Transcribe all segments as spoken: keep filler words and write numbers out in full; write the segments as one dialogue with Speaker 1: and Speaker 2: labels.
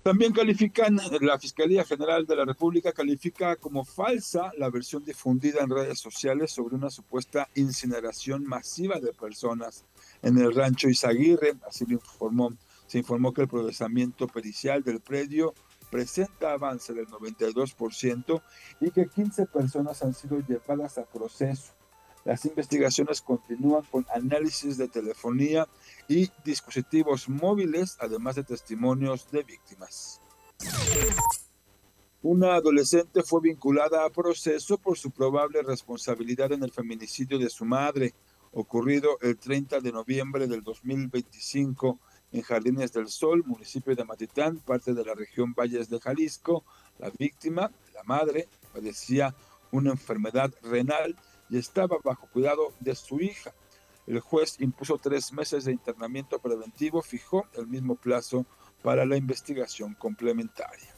Speaker 1: También califican, la Fiscalía General de la República califica como falsa la versión difundida en redes sociales sobre una supuesta incineración masiva de personas en el rancho Izaguirre. Así lo informó. Se informó que el procesamiento pericial del predio presenta avance del noventa y dos por ciento y que quince personas han sido llevadas a proceso. Las investigaciones continúan con análisis de telefonía y dispositivos móviles, además de testimonios de víctimas. Una adolescente fue vinculada a proceso por su probable responsabilidad en el feminicidio de su madre, ocurrido el treinta de noviembre del dos mil veinticinco en Jardines del Sol, municipio de Matitán, parte de la región Valles de Jalisco. La víctima, la madre, padecía una enfermedad renal y estaba bajo cuidado de su hija. El juez impuso tres meses de internamiento preventivo, fijó el mismo plazo para la investigación complementaria.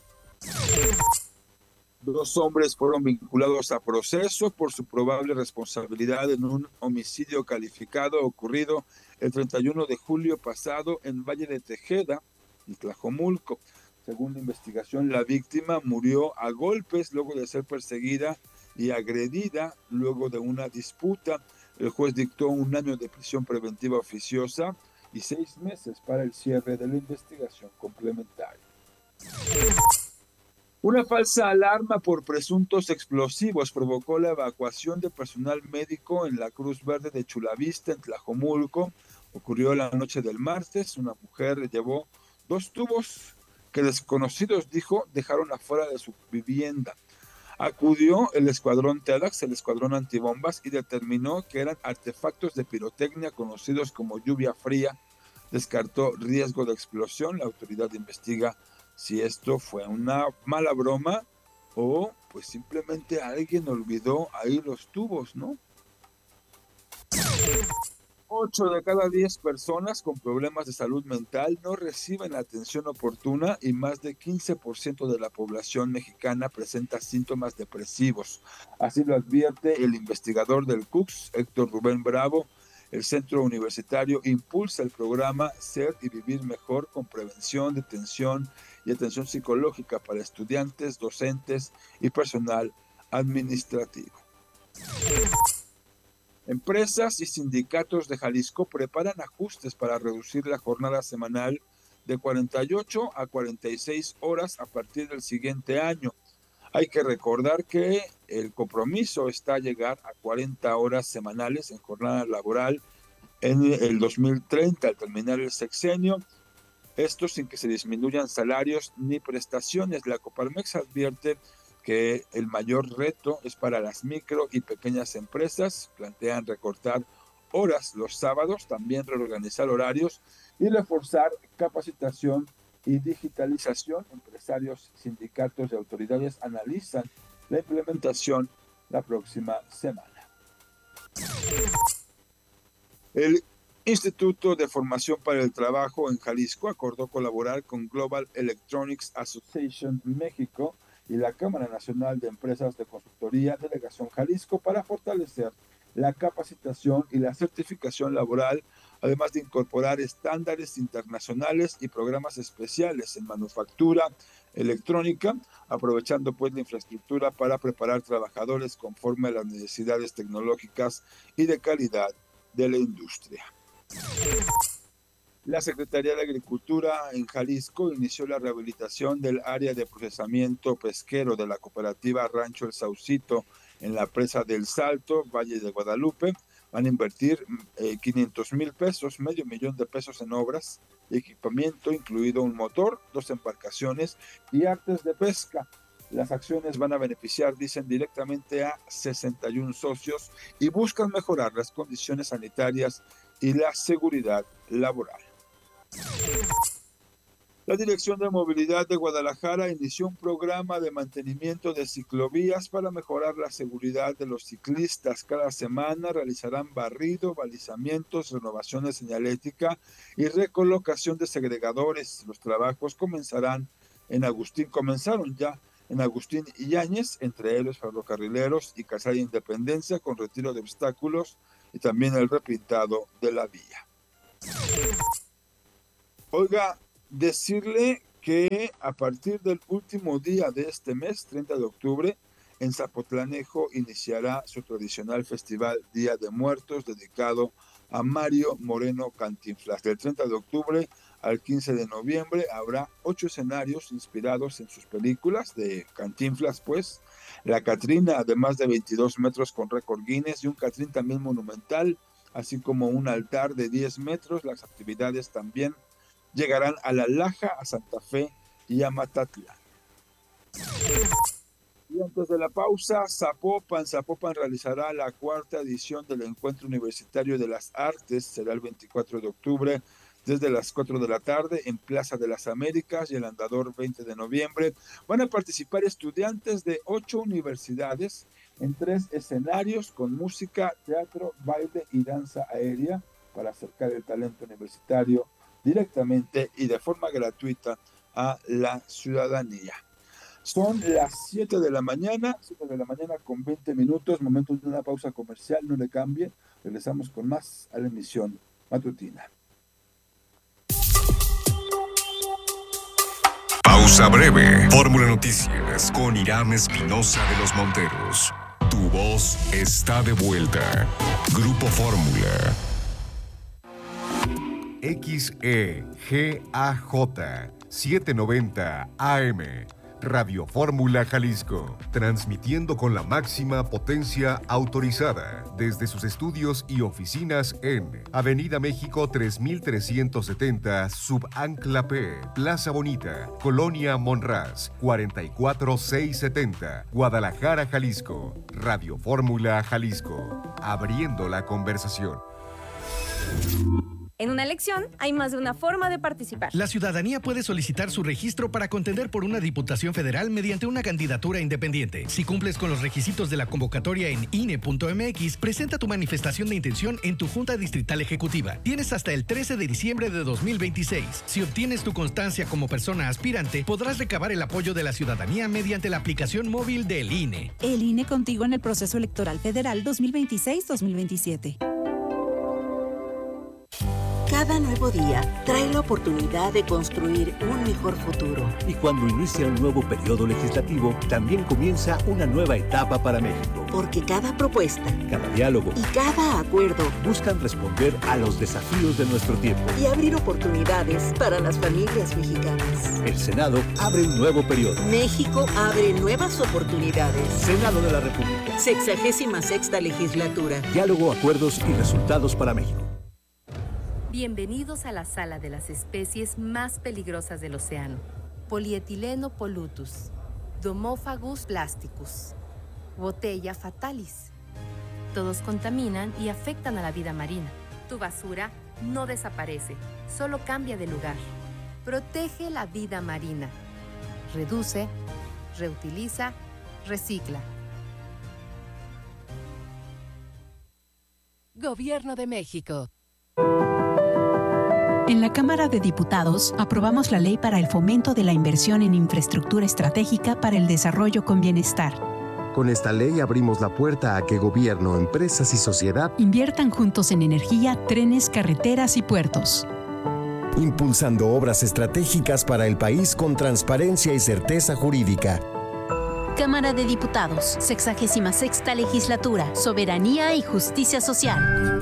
Speaker 1: Dos hombres fueron vinculados a proceso por su probable responsabilidad en un homicidio calificado ocurrido el treinta y uno de julio pasado en Valle de Tejeda, en Tlajomulco. Según la investigación, la víctima murió a golpes luego de ser perseguida y agredida luego de una disputa. El juez dictó un año de prisión preventiva oficiosa y seis meses para el cierre de la investigación complementaria. Una falsa alarma por presuntos explosivos provocó la evacuación de personal médico en la Cruz Verde de Chulavista, en Tlajomulco. Ocurrió la noche del martes. Una mujer llevó dos tubos que desconocidos, dijo, dejaron afuera de su vivienda. Acudió el escuadrón TEDx, el escuadrón antibombas, y determinó que eran artefactos de pirotecnia conocidos como lluvia fría. Descartó riesgo de explosión. La autoridad investiga si esto fue una mala broma o pues simplemente alguien olvidó ahí los tubos, ¿no? Ocho de cada diez personas con problemas de salud mental no reciben atención oportuna y más de quince por ciento de la población mexicana presenta síntomas depresivos. Así lo advierte el investigador del C U C S, Héctor Rubén Bravo. El centro universitario impulsa el programa Ser y Vivir Mejor con prevención, detención y atención psicológica para estudiantes, docentes y personal administrativo. Empresas y sindicatos de Jalisco preparan ajustes para reducir la jornada semanal de cuarenta y ocho a cuarenta y seis horas a partir del siguiente año. Hay que recordar que el compromiso está a llegar a cuarenta horas semanales en jornada laboral en el dos mil treinta, al terminar el sexenio. Esto sin que se disminuyan salarios ni prestaciones. La Coparmex advierte que el mayor reto es para las micro y pequeñas empresas. Plantean recortar horas los sábados, también reorganizar horarios y reforzar capacitación y digitalización. Empresarios, sindicatos y autoridades analizan la implementación la próxima semana. El Instituto de Formación para el Trabajo en Jalisco acordó colaborar con Global Electronics Association México y la Cámara Nacional de Empresas de Consultoría Delegación Jalisco para fortalecer la capacitación y la certificación laboral, además de incorporar estándares internacionales y programas especiales en manufactura electrónica, aprovechando pues la infraestructura para preparar trabajadores conforme a las necesidades tecnológicas y de calidad de la industria. La Secretaría de Agricultura en Jalisco inició la rehabilitación del área de procesamiento pesquero de la cooperativa Rancho El Saucito en la presa del Salto, Valle de Guadalupe. Van a invertir eh, quinientos mil pesos, medio millón de pesos en obras y equipamiento, incluido un motor, dos embarcaciones y artes de pesca. Las acciones van a beneficiar, dicen, directamente a sesenta y uno socios y buscan mejorar las condiciones sanitarias y la seguridad laboral. La Dirección de Movilidad de Guadalajara inició un programa de mantenimiento de ciclovías para mejorar la seguridad de los ciclistas. Cada semana realizarán barrido, balizamientos, renovación de señalética y recolocación de segregadores. Los trabajos comenzarán en Agustín, comenzaron ya en Agustín Yáñez, entre ellos ferrocarrileros y Calzada Independencia, con retiro de obstáculos y también el repintado de la vía. Oiga, decirle que a partir del último día de este mes, treinta de octubre, en Zapotlanejo iniciará su tradicional festival Día de Muertos, dedicado a Mario Moreno Cantinflas. Del treinta de octubre al quince de noviembre habrá ocho escenarios inspirados en sus películas de Cantinflas, pues. La Catrina, de más de veintidós metros con récord Guinness, y un Catrín también monumental, así como un altar de diez metros. Las actividades también llegarán a La Laja, a Santa Fe y a Matatla. Y antes de la pausa, Zapopan, Zapopan realizará la cuarta edición del Encuentro Universitario de las Artes. Será el veinticuatro de octubre, desde las cuatro de la tarde, en Plaza de las Américas, y el Andador veinte de noviembre. Van a participar estudiantes de ocho universidades en tres escenarios con música, teatro, baile y danza aérea para acercar el talento universitario directamente y de forma gratuita a la ciudadanía. Son las siete de la mañana, siete de la mañana con veinte minutos, momento de una pausa comercial, no le cambie, regresamos con más a la emisión matutina.
Speaker 2: Pausa breve. Fórmula Noticias con Irán Espinosa de los Monteros. Tu voz está de vuelta. Grupo Fórmula. X E G A J setecientos noventa A M. Radio Fórmula Jalisco, transmitiendo con la máxima potencia autorizada desde sus estudios y oficinas en Avenida México tres mil trescientos setenta, Subancla P, Plaza Bonita, Colonia Monraz, cuarenta y cuatro mil seiscientos setenta, Guadalajara, Jalisco. Radio Fórmula Jalisco, abriendo la conversación.
Speaker 3: En una elección hay más de una forma de participar.
Speaker 4: La ciudadanía puede solicitar su registro para contender por una diputación federal mediante una candidatura independiente. Si cumples con los requisitos de la convocatoria en I N E punto M X, presenta tu manifestación de intención en tu Junta Distrital Ejecutiva. Tienes hasta el trece de diciembre de dos mil veintiséis. Si obtienes tu constancia como persona aspirante, podrás recabar el apoyo de la ciudadanía mediante la aplicación móvil del I N E.
Speaker 5: El I N E contigo en el proceso electoral federal dos mil veintiséis dos mil veintisiete.
Speaker 6: Cada nuevo día trae la oportunidad de construir un mejor futuro.
Speaker 7: Y cuando inicia un nuevo periodo legislativo, también comienza una nueva etapa para México.
Speaker 6: Porque cada propuesta,
Speaker 7: cada diálogo
Speaker 6: y cada acuerdo
Speaker 7: buscan responder a los desafíos de nuestro tiempo
Speaker 6: y abrir oportunidades para las familias mexicanas.
Speaker 7: El Senado abre un nuevo periodo.
Speaker 6: México abre nuevas oportunidades.
Speaker 7: Senado de la República.
Speaker 6: Sexagésima sexta legislatura.
Speaker 7: Diálogo, acuerdos y resultados para México.
Speaker 8: Bienvenidos a la sala de las especies más peligrosas del océano. Polietileno pollutus, Domophagus plasticus, Botella fatalis. Todos contaminan y afectan a la vida marina. Tu basura no desaparece, solo cambia de lugar. Protege la vida marina. Reduce, reutiliza, recicla. Gobierno de México.
Speaker 5: En la Cámara de Diputados aprobamos la Ley para el Fomento de la Inversión en Infraestructura Estratégica para el Desarrollo con Bienestar.
Speaker 9: Con esta ley abrimos la puerta a que gobierno, empresas y sociedad
Speaker 5: inviertan juntos en energía, trenes, carreteras y puertos.
Speaker 9: Impulsando obras estratégicas para el país con transparencia y certeza jurídica.
Speaker 10: Cámara de Diputados, sexagésima sexta legislatura, soberanía y justicia social.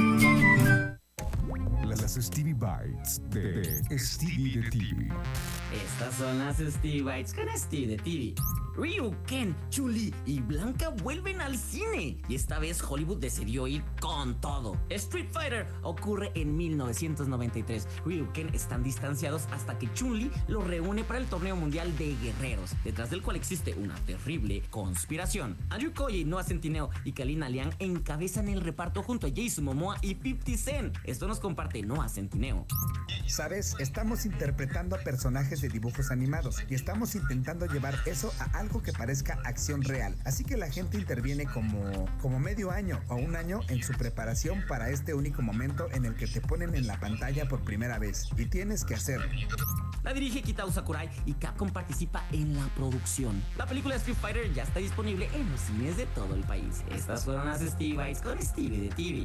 Speaker 2: Las Stevie Bites de, de Stevie de T V.
Speaker 11: Estas son las Stevie Bites con Stevie de T V. Ryu, Ken, Chun-Li y Blanca vuelven al cine y esta vez Hollywood decidió ir con todo. Street Fighter ocurre en mil novecientos noventa y tres. Ryu y Ken están distanciados hasta que Chun-Li los reúne para el torneo mundial de guerreros, detrás del cual existe una terrible conspiración. Andrew Koji, Noah Centineo y Kalina Liang encabezan el reparto junto a Jason Momoa y fifty Cent. Esto nos comparte Noah Centineo.
Speaker 12: Sabes, estamos interpretando a personajes de dibujos animados y estamos intentando llevar eso a algo que parezca acción real. Así que la gente interviene como, como medio año o un año en su preparación para este único momento en el que te ponen en la pantalla por primera vez y tienes que hacerlo.
Speaker 11: La dirige Kitao Sakurai y Capcom participa en la producción. La película Street Fighter ya está disponible en los cines de todo el país. Estas fueron las Stevie Bites con Stevie de T V.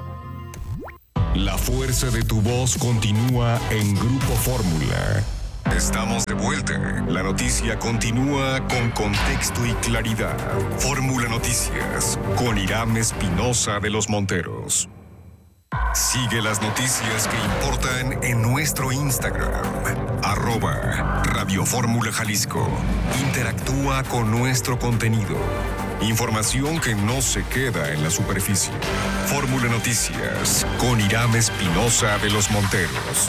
Speaker 2: La fuerza de tu voz continúa en Grupo Fórmula. Estamos de vuelta. La noticia continúa con contexto y claridad. Fórmula Noticias con Irán Espinosa de los Monteros. Sigue las noticias que importan en nuestro Instagram, arroba Radio Fórmula Jalisco. Interactúa con nuestro contenido. Información que no se queda en la superficie. Fórmula Noticias con Irán Espinosa de los Monteros.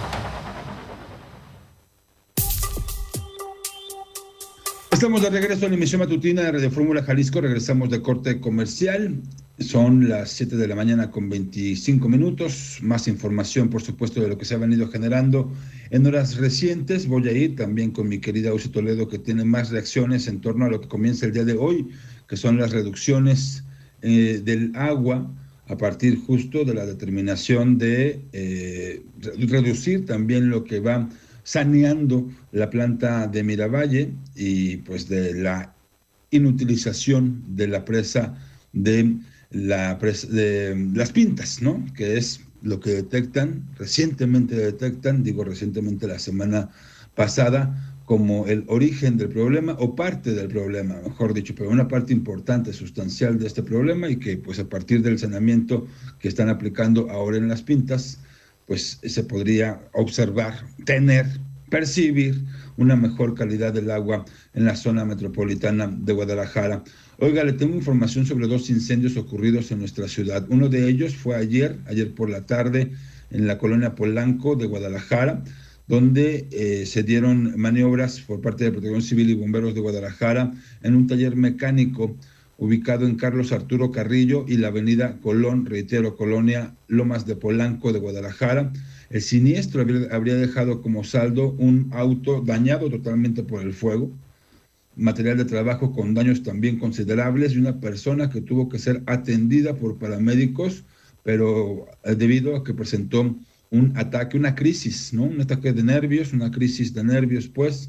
Speaker 1: Estamos de regreso en la emisión matutina de Radio Fórmula Jalisco. Regresamos de corte comercial. Son las siete de la mañana con veinticinco minutos. Más información, por supuesto, de lo que se ha venido generando en horas recientes. Voy a ir también con mi querida Uzi Toledo, que tiene más reacciones en torno a lo que comienza el día de hoy, que son las reducciones eh, del agua a partir justo de la determinación de eh, reducir también lo que va saneando la planta de Miravalle y pues de la inutilización de la presa de, la presa de Las Pintas, ¿no? Que es lo que detectan, recientemente detectan, digo recientemente la semana pasada, como el origen del problema o parte del problema, mejor dicho, pero una parte importante, sustancial de este problema y que pues a partir del saneamiento que están aplicando ahora en Las Pintas, pues se podría observar, tener, percibir una mejor calidad del agua en la zona metropolitana de Guadalajara. Oiga, le tengo información sobre dos incendios ocurridos en nuestra ciudad. Uno de ellos fue ayer, ayer por la tarde, en la colonia Polanco de Guadalajara, donde eh, se dieron maniobras por parte de Protección Civil y Bomberos de Guadalajara en un taller mecánico ubicado en Carlos Arturo Carrillo y la avenida Colón, reitero, colonia Lomas de Polanco de Guadalajara. El siniestro habría, habría dejado como saldo un auto dañado totalmente por el fuego, material de trabajo con daños también considerables y una persona que tuvo que ser atendida por paramédicos, pero debido a que presentó un ataque, una crisis, ¿no? Un ataque de nervios, una crisis de nervios, pues,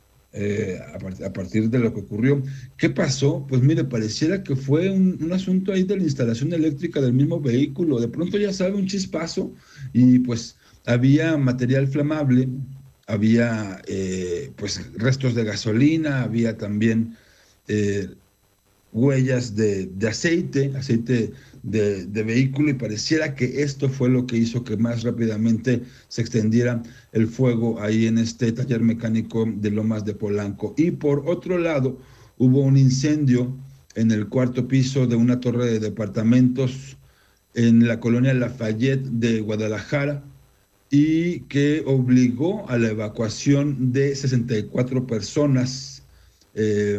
Speaker 1: Eh, a, part a partir de lo que ocurrió. ¿Qué pasó? Pues mire, pareciera que fue un, un asunto ahí de la instalación eléctrica del mismo vehículo. De pronto ya sabe, un chispazo y pues había material flamable, había eh, pues restos de gasolina, había también eh, huellas de, de aceite, aceite de, de vehículo, y pareciera que esto fue lo que hizo que más rápidamente se extendiera el fuego ahí en este taller mecánico de Lomas de Polanco. Y por otro lado, hubo un incendio en el cuarto piso de una torre de departamentos en la colonia Lafayette de Guadalajara y que obligó a la evacuación de sesenta y cuatro personas. Eh,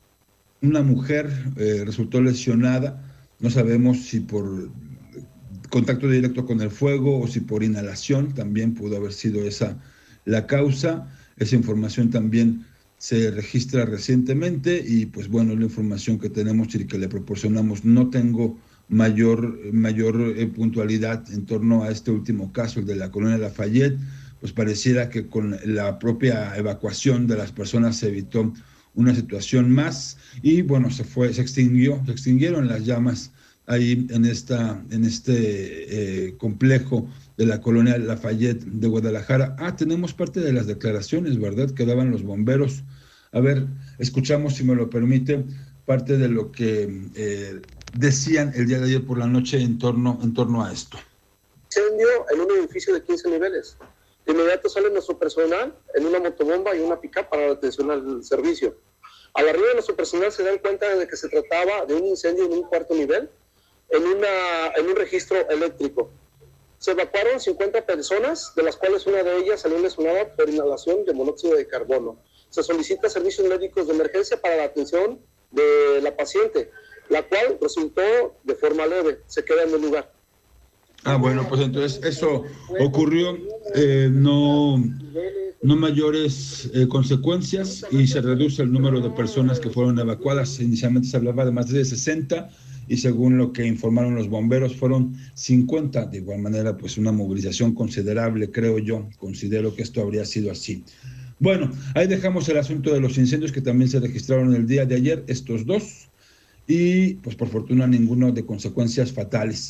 Speaker 1: una mujer eh, resultó lesionada. No sabemos si por contacto directo con el fuego o si por inhalación, también pudo haber sido esa la causa. Esa información también se registra recientemente y pues bueno, la información que tenemos y que le proporcionamos. No tengo mayor, mayor eh, puntualidad en torno a este último caso, el de la colonia Lafayette. Pues pareciera que con la propia evacuación de las personas se evitó una situación más y bueno, se fue, se extinguió, se extinguieron las llamas ahí en esta, en este eh, complejo de la colonia Lafayette de Guadalajara. Ah, tenemos parte de las declaraciones, ¿verdad?, que daban los bomberos. A ver, escuchamos, si me lo permite, parte de lo que eh, decían el día de ayer por la noche en torno, en torno a esto.
Speaker 13: Incendio en un edificio de quince niveles. De inmediato sale nuestro personal en una motobomba y una pick-up para la atención al servicio. Al arriba de nuestro personal se dan cuenta de que se trataba de un incendio en un cuarto nivel, en, una, en un registro eléctrico. Se evacuaron cincuenta personas, de las cuales una de ellas salió lesionada por inhalación de monóxido de carbono. Se solicita servicios médicos de emergencia para la atención de la paciente, la cual resultó de forma leve, se queda en el lugar.
Speaker 1: Ah, bueno, pues entonces eso ocurrió, eh, no, no mayores eh, consecuencias y se reduce el número de personas que fueron evacuadas. Inicialmente se hablaba de más de sesenta y según lo que informaron los bomberos fueron cincuenta. De igual manera, pues una movilización considerable, creo yo, considero que esto habría sido así. Bueno, ahí dejamos el asunto de los incendios que también se registraron el día de ayer, estos dos, y pues por fortuna ninguno de consecuencias fatales.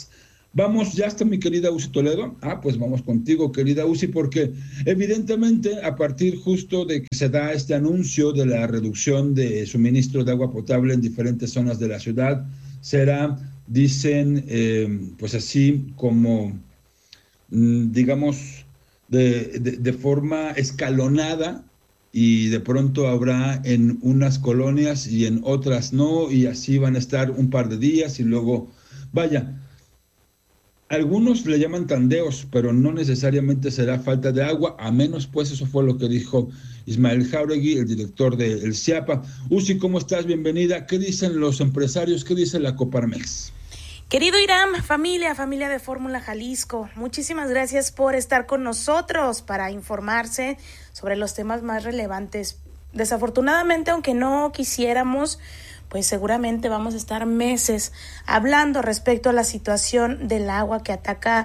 Speaker 1: Vamos, ya está mi querida Uzi Toledo. Ah, pues vamos contigo, querida Uzi, porque evidentemente a partir justo de que se da este anuncio de la reducción de suministro de agua potable en diferentes zonas de la ciudad, será, dicen, eh, pues así como, digamos, de, de, de forma escalonada, y de pronto habrá en unas colonias y en otras no, y así van a estar un par de días y luego, vaya, algunos le llaman tandeos, pero no necesariamente será falta de agua, a menos, pues eso fue lo que dijo Ismael Jauregui, el director del CIAPA. Uzi, ¿cómo estás? Bienvenida. ¿Qué dicen los empresarios? ¿Qué dice la Coparmex?
Speaker 14: Querido Iram, familia, familia de Fórmula Jalisco, muchísimas gracias por estar con nosotros para informarse sobre los temas más relevantes. Desafortunadamente, aunque no quisiéramos, pues seguramente vamos a estar meses hablando respecto a la situación del agua que ataca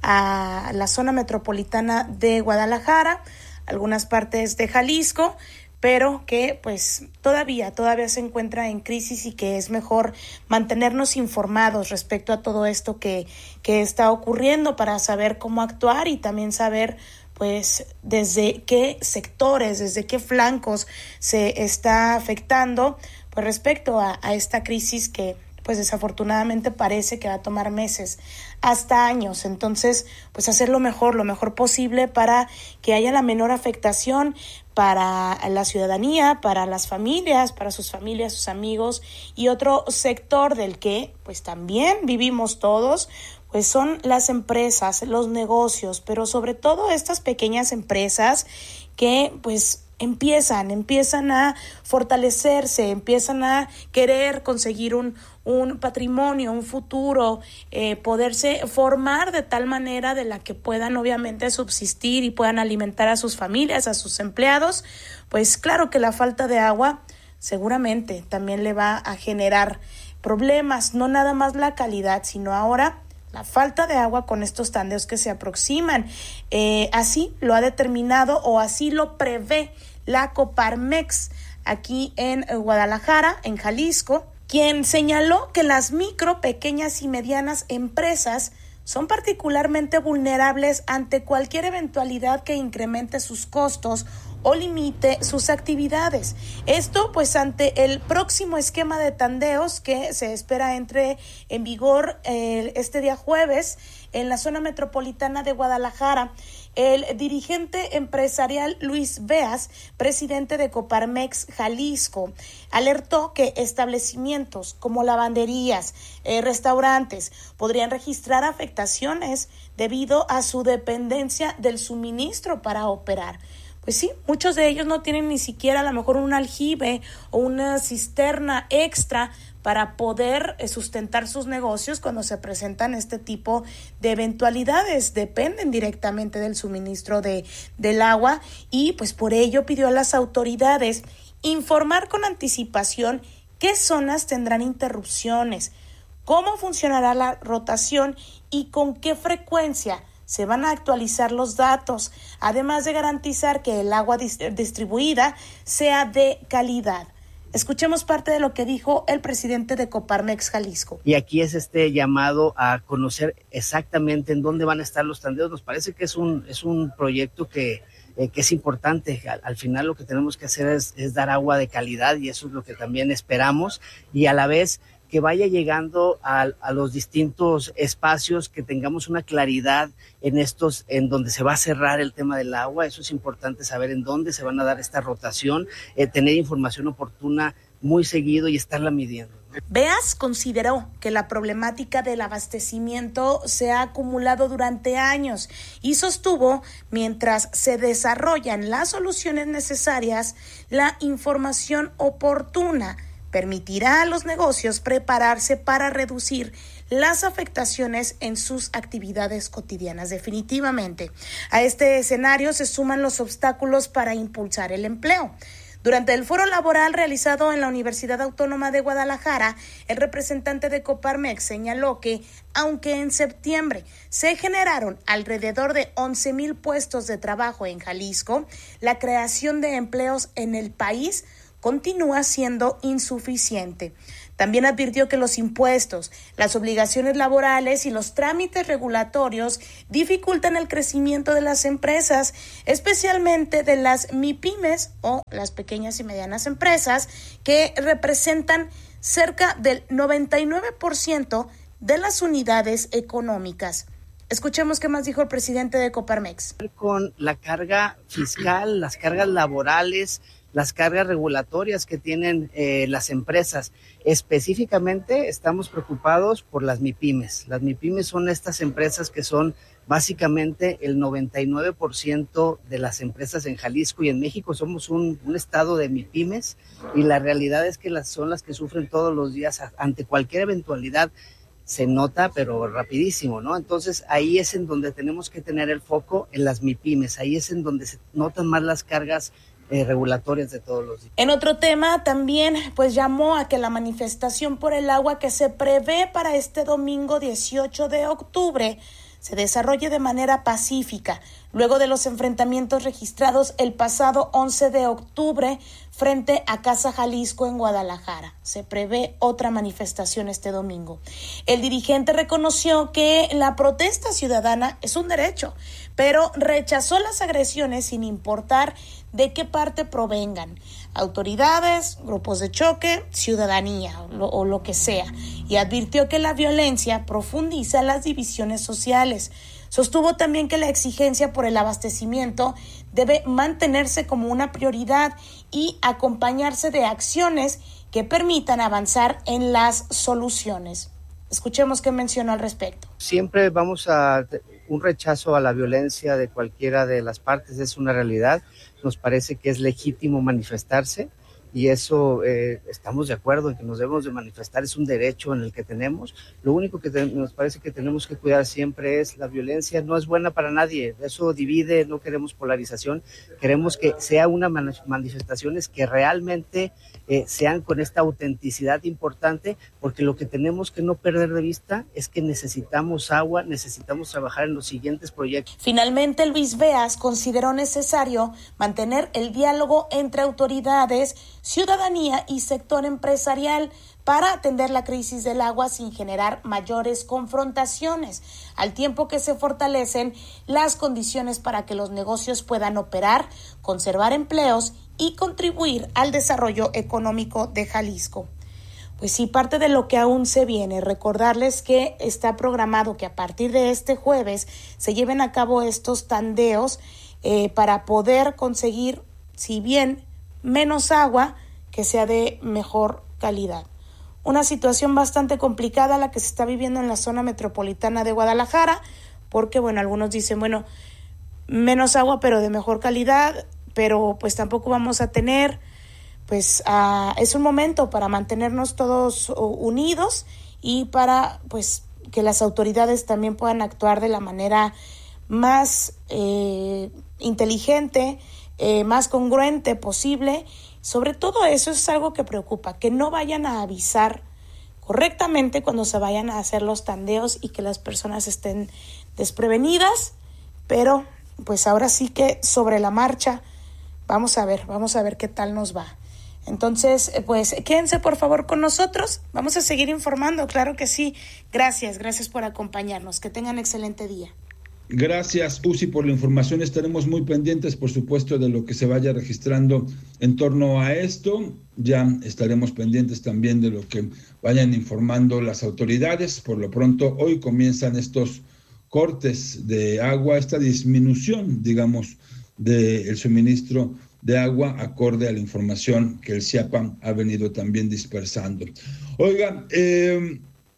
Speaker 14: a la zona metropolitana de Guadalajara, algunas partes de Jalisco, pero que pues todavía, todavía se encuentra en crisis y que es mejor mantenernos informados respecto a todo esto que, que está ocurriendo para saber cómo actuar y también saber pues desde qué sectores, desde qué flancos se está afectando pues respecto a, a esta crisis que pues desafortunadamente parece que va a tomar meses hasta años. Entonces, pues hacer lo mejor, lo mejor posible para que haya la menor afectación para la ciudadanía, para las familias, para sus familias, sus amigos, y otro sector del que pues también vivimos todos, pues son las empresas, los negocios, pero sobre todo estas pequeñas empresas que pues empiezan, empiezan a fortalecerse, empiezan a querer conseguir un, un patrimonio, un futuro, eh, poderse formar de tal manera de la que puedan obviamente subsistir y puedan alimentar a sus familias, a sus empleados. Pues claro que la falta de agua seguramente también le va a generar problemas, no nada más la calidad, sino ahora la falta de agua con estos tandeos que se aproximan. Eh, así lo ha determinado o así lo prevé la Coparmex aquí en Guadalajara, en Jalisco, quien señaló que las micro, pequeñas y medianas empresas son particularmente vulnerables ante cualquier eventualidad que incremente sus costos o limite sus actividades. Esto pues ante el próximo esquema de tandeos que se espera entre en vigor eh, este día jueves en la zona metropolitana de Guadalajara. El dirigente empresarial Luis Beas, presidente de Coparmex Jalisco, alertó que establecimientos como lavanderías, eh, restaurantes podrían registrar afectaciones debido a su dependencia del suministro para operar. Pues sí, muchos de ellos no tienen ni siquiera a lo mejor un aljibe o una cisterna extra para poder sustentar sus negocios cuando se presentan este tipo de eventualidades. Dependen directamente del suministro de, del agua y pues por ello pidió a las autoridades informar con anticipación qué zonas tendrán interrupciones, cómo funcionará la rotación y con qué frecuencia se van a actualizar los datos, además de garantizar que el agua dis- distribuida sea de calidad. Escuchemos parte de lo que dijo el presidente de Coparmex Jalisco.
Speaker 15: Y aquí es este llamado a conocer exactamente en dónde van a estar los tandeos. Nos parece que es un, es un proyecto que, eh, que es importante. Al, al final lo que tenemos que hacer es, es dar agua de calidad y eso es lo que también esperamos. Y a la vez que vaya llegando a, a los distintos espacios, que tengamos una claridad en estos, en donde se va a cerrar el tema del agua. Eso es importante saber en dónde se van a dar esta rotación, eh, tener información oportuna muy seguido y estarla midiendo.
Speaker 14: Beas consideró que la problemática del abastecimiento se ha acumulado durante años y sostuvo, mientras se desarrollan las soluciones necesarias, la información oportuna permitirá a los negocios prepararse para reducir las afectaciones en sus actividades cotidianas. Definitivamente, a este escenario se suman los obstáculos para impulsar el empleo. Durante el foro laboral realizado en la Universidad Autónoma de Guadalajara, el representante de Coparmex señaló que, aunque en septiembre se generaron alrededor de once mil puestos de trabajo en Jalisco, la creación de empleos en el país continúa siendo insuficiente. También advirtió que los impuestos, las obligaciones laborales y los trámites regulatorios dificultan el crecimiento de las empresas, especialmente de las MIPYMES o las pequeñas y medianas empresas, que representan cerca del noventa y nueve por ciento de las unidades económicas. Escuchemos qué más dijo el presidente de Coparmex.
Speaker 15: Con la carga fiscal, las cargas laborales, las cargas regulatorias que tienen eh, las empresas. Específicamente estamos preocupados por las MIPYMES. Las MIPYMES son estas empresas que son básicamente el noventa y nueve por ciento de las empresas en Jalisco, y en México somos un, un estado de MIPYMES, y la realidad es que las, son las que sufren todos los días ante cualquier eventualidad. Se nota, pero rapidísimo, ¿no? Entonces ahí es en donde tenemos que tener el foco, en las MIPYMES. Ahí es en donde se notan más las cargas Eh, regulatorias de todos los días.
Speaker 14: En otro tema, también pues llamó a que la manifestación por el agua que se prevé para este domingo dieciocho de octubre se desarrolle de manera pacífica, luego de los enfrentamientos registrados el pasado once de octubre frente a Casa Jalisco en Guadalajara. Se prevé otra manifestación este domingo. El dirigente reconoció que la protesta ciudadana es un derecho, pero rechazó las agresiones sin importar de qué parte provengan, autoridades, grupos de choque, ciudadanía o lo, o lo que sea, y advirtió que la violencia profundiza las divisiones sociales. Sostuvo también que la exigencia por el abastecimiento debe mantenerse como una prioridad y acompañarse de acciones que permitan avanzar en las soluciones. Escuchemos qué mencionó al respecto.
Speaker 15: Siempre vamos a un rechazo a la violencia de cualquiera de las partes, es una realidad. Nos parece que es legítimo manifestarse, y eso eh, estamos de acuerdo en que nos debemos de manifestar, es un derecho en el que tenemos. Lo único que te, nos parece que tenemos que cuidar siempre es la violencia. No es buena para nadie, eso divide, no queremos polarización, queremos que sea una man- manifestaciones que realmente eh, sean con esta autenticidad importante, porque lo que tenemos que no perder de vista es que necesitamos agua, necesitamos trabajar en los siguientes proyectos.
Speaker 14: Finalmente, Luis Beas consideró necesario mantener el diálogo entre autoridades, ciudadanía y sector empresarial para atender la crisis del agua sin generar mayores confrontaciones, al tiempo que se fortalecen las condiciones para que los negocios puedan operar, conservar empleos y contribuir al desarrollo económico de Jalisco. Pues sí, parte de lo que aún se viene, recordarles que está programado que a partir de este jueves se lleven a cabo estos tandeos eh, para poder conseguir, si bien menos agua, que sea de mejor calidad. Una situación bastante complicada la que se está viviendo en la zona metropolitana de Guadalajara, porque bueno, algunos dicen, bueno, menos agua pero de mejor calidad, pero pues tampoco vamos a tener, pues uh, es un momento para mantenernos todos unidos y para pues que las autoridades también puedan actuar de la manera más eh, inteligente, eh, más congruente posible. Sobre todo eso es algo que preocupa, que no vayan a avisar correctamente cuando se vayan a hacer los tandeos y que las personas estén desprevenidas, pero pues ahora sí que sobre la marcha vamos a ver, vamos a ver qué tal nos va. Entonces, pues quédense por favor con nosotros, vamos a seguir informando, claro que sí. Gracias, gracias por acompañarnos, que tengan excelente día.
Speaker 1: Gracias, Uzi, por la información. Estaremos muy pendientes, por supuesto, de lo que se vaya registrando en torno a esto. Ya estaremos pendientes también de lo que vayan informando las autoridades. Por lo pronto, hoy comienzan estos cortes de agua, esta disminución, digamos, del suministro de agua acorde a la información que el CIAPA ha venido también dispersando. Oiga, eh...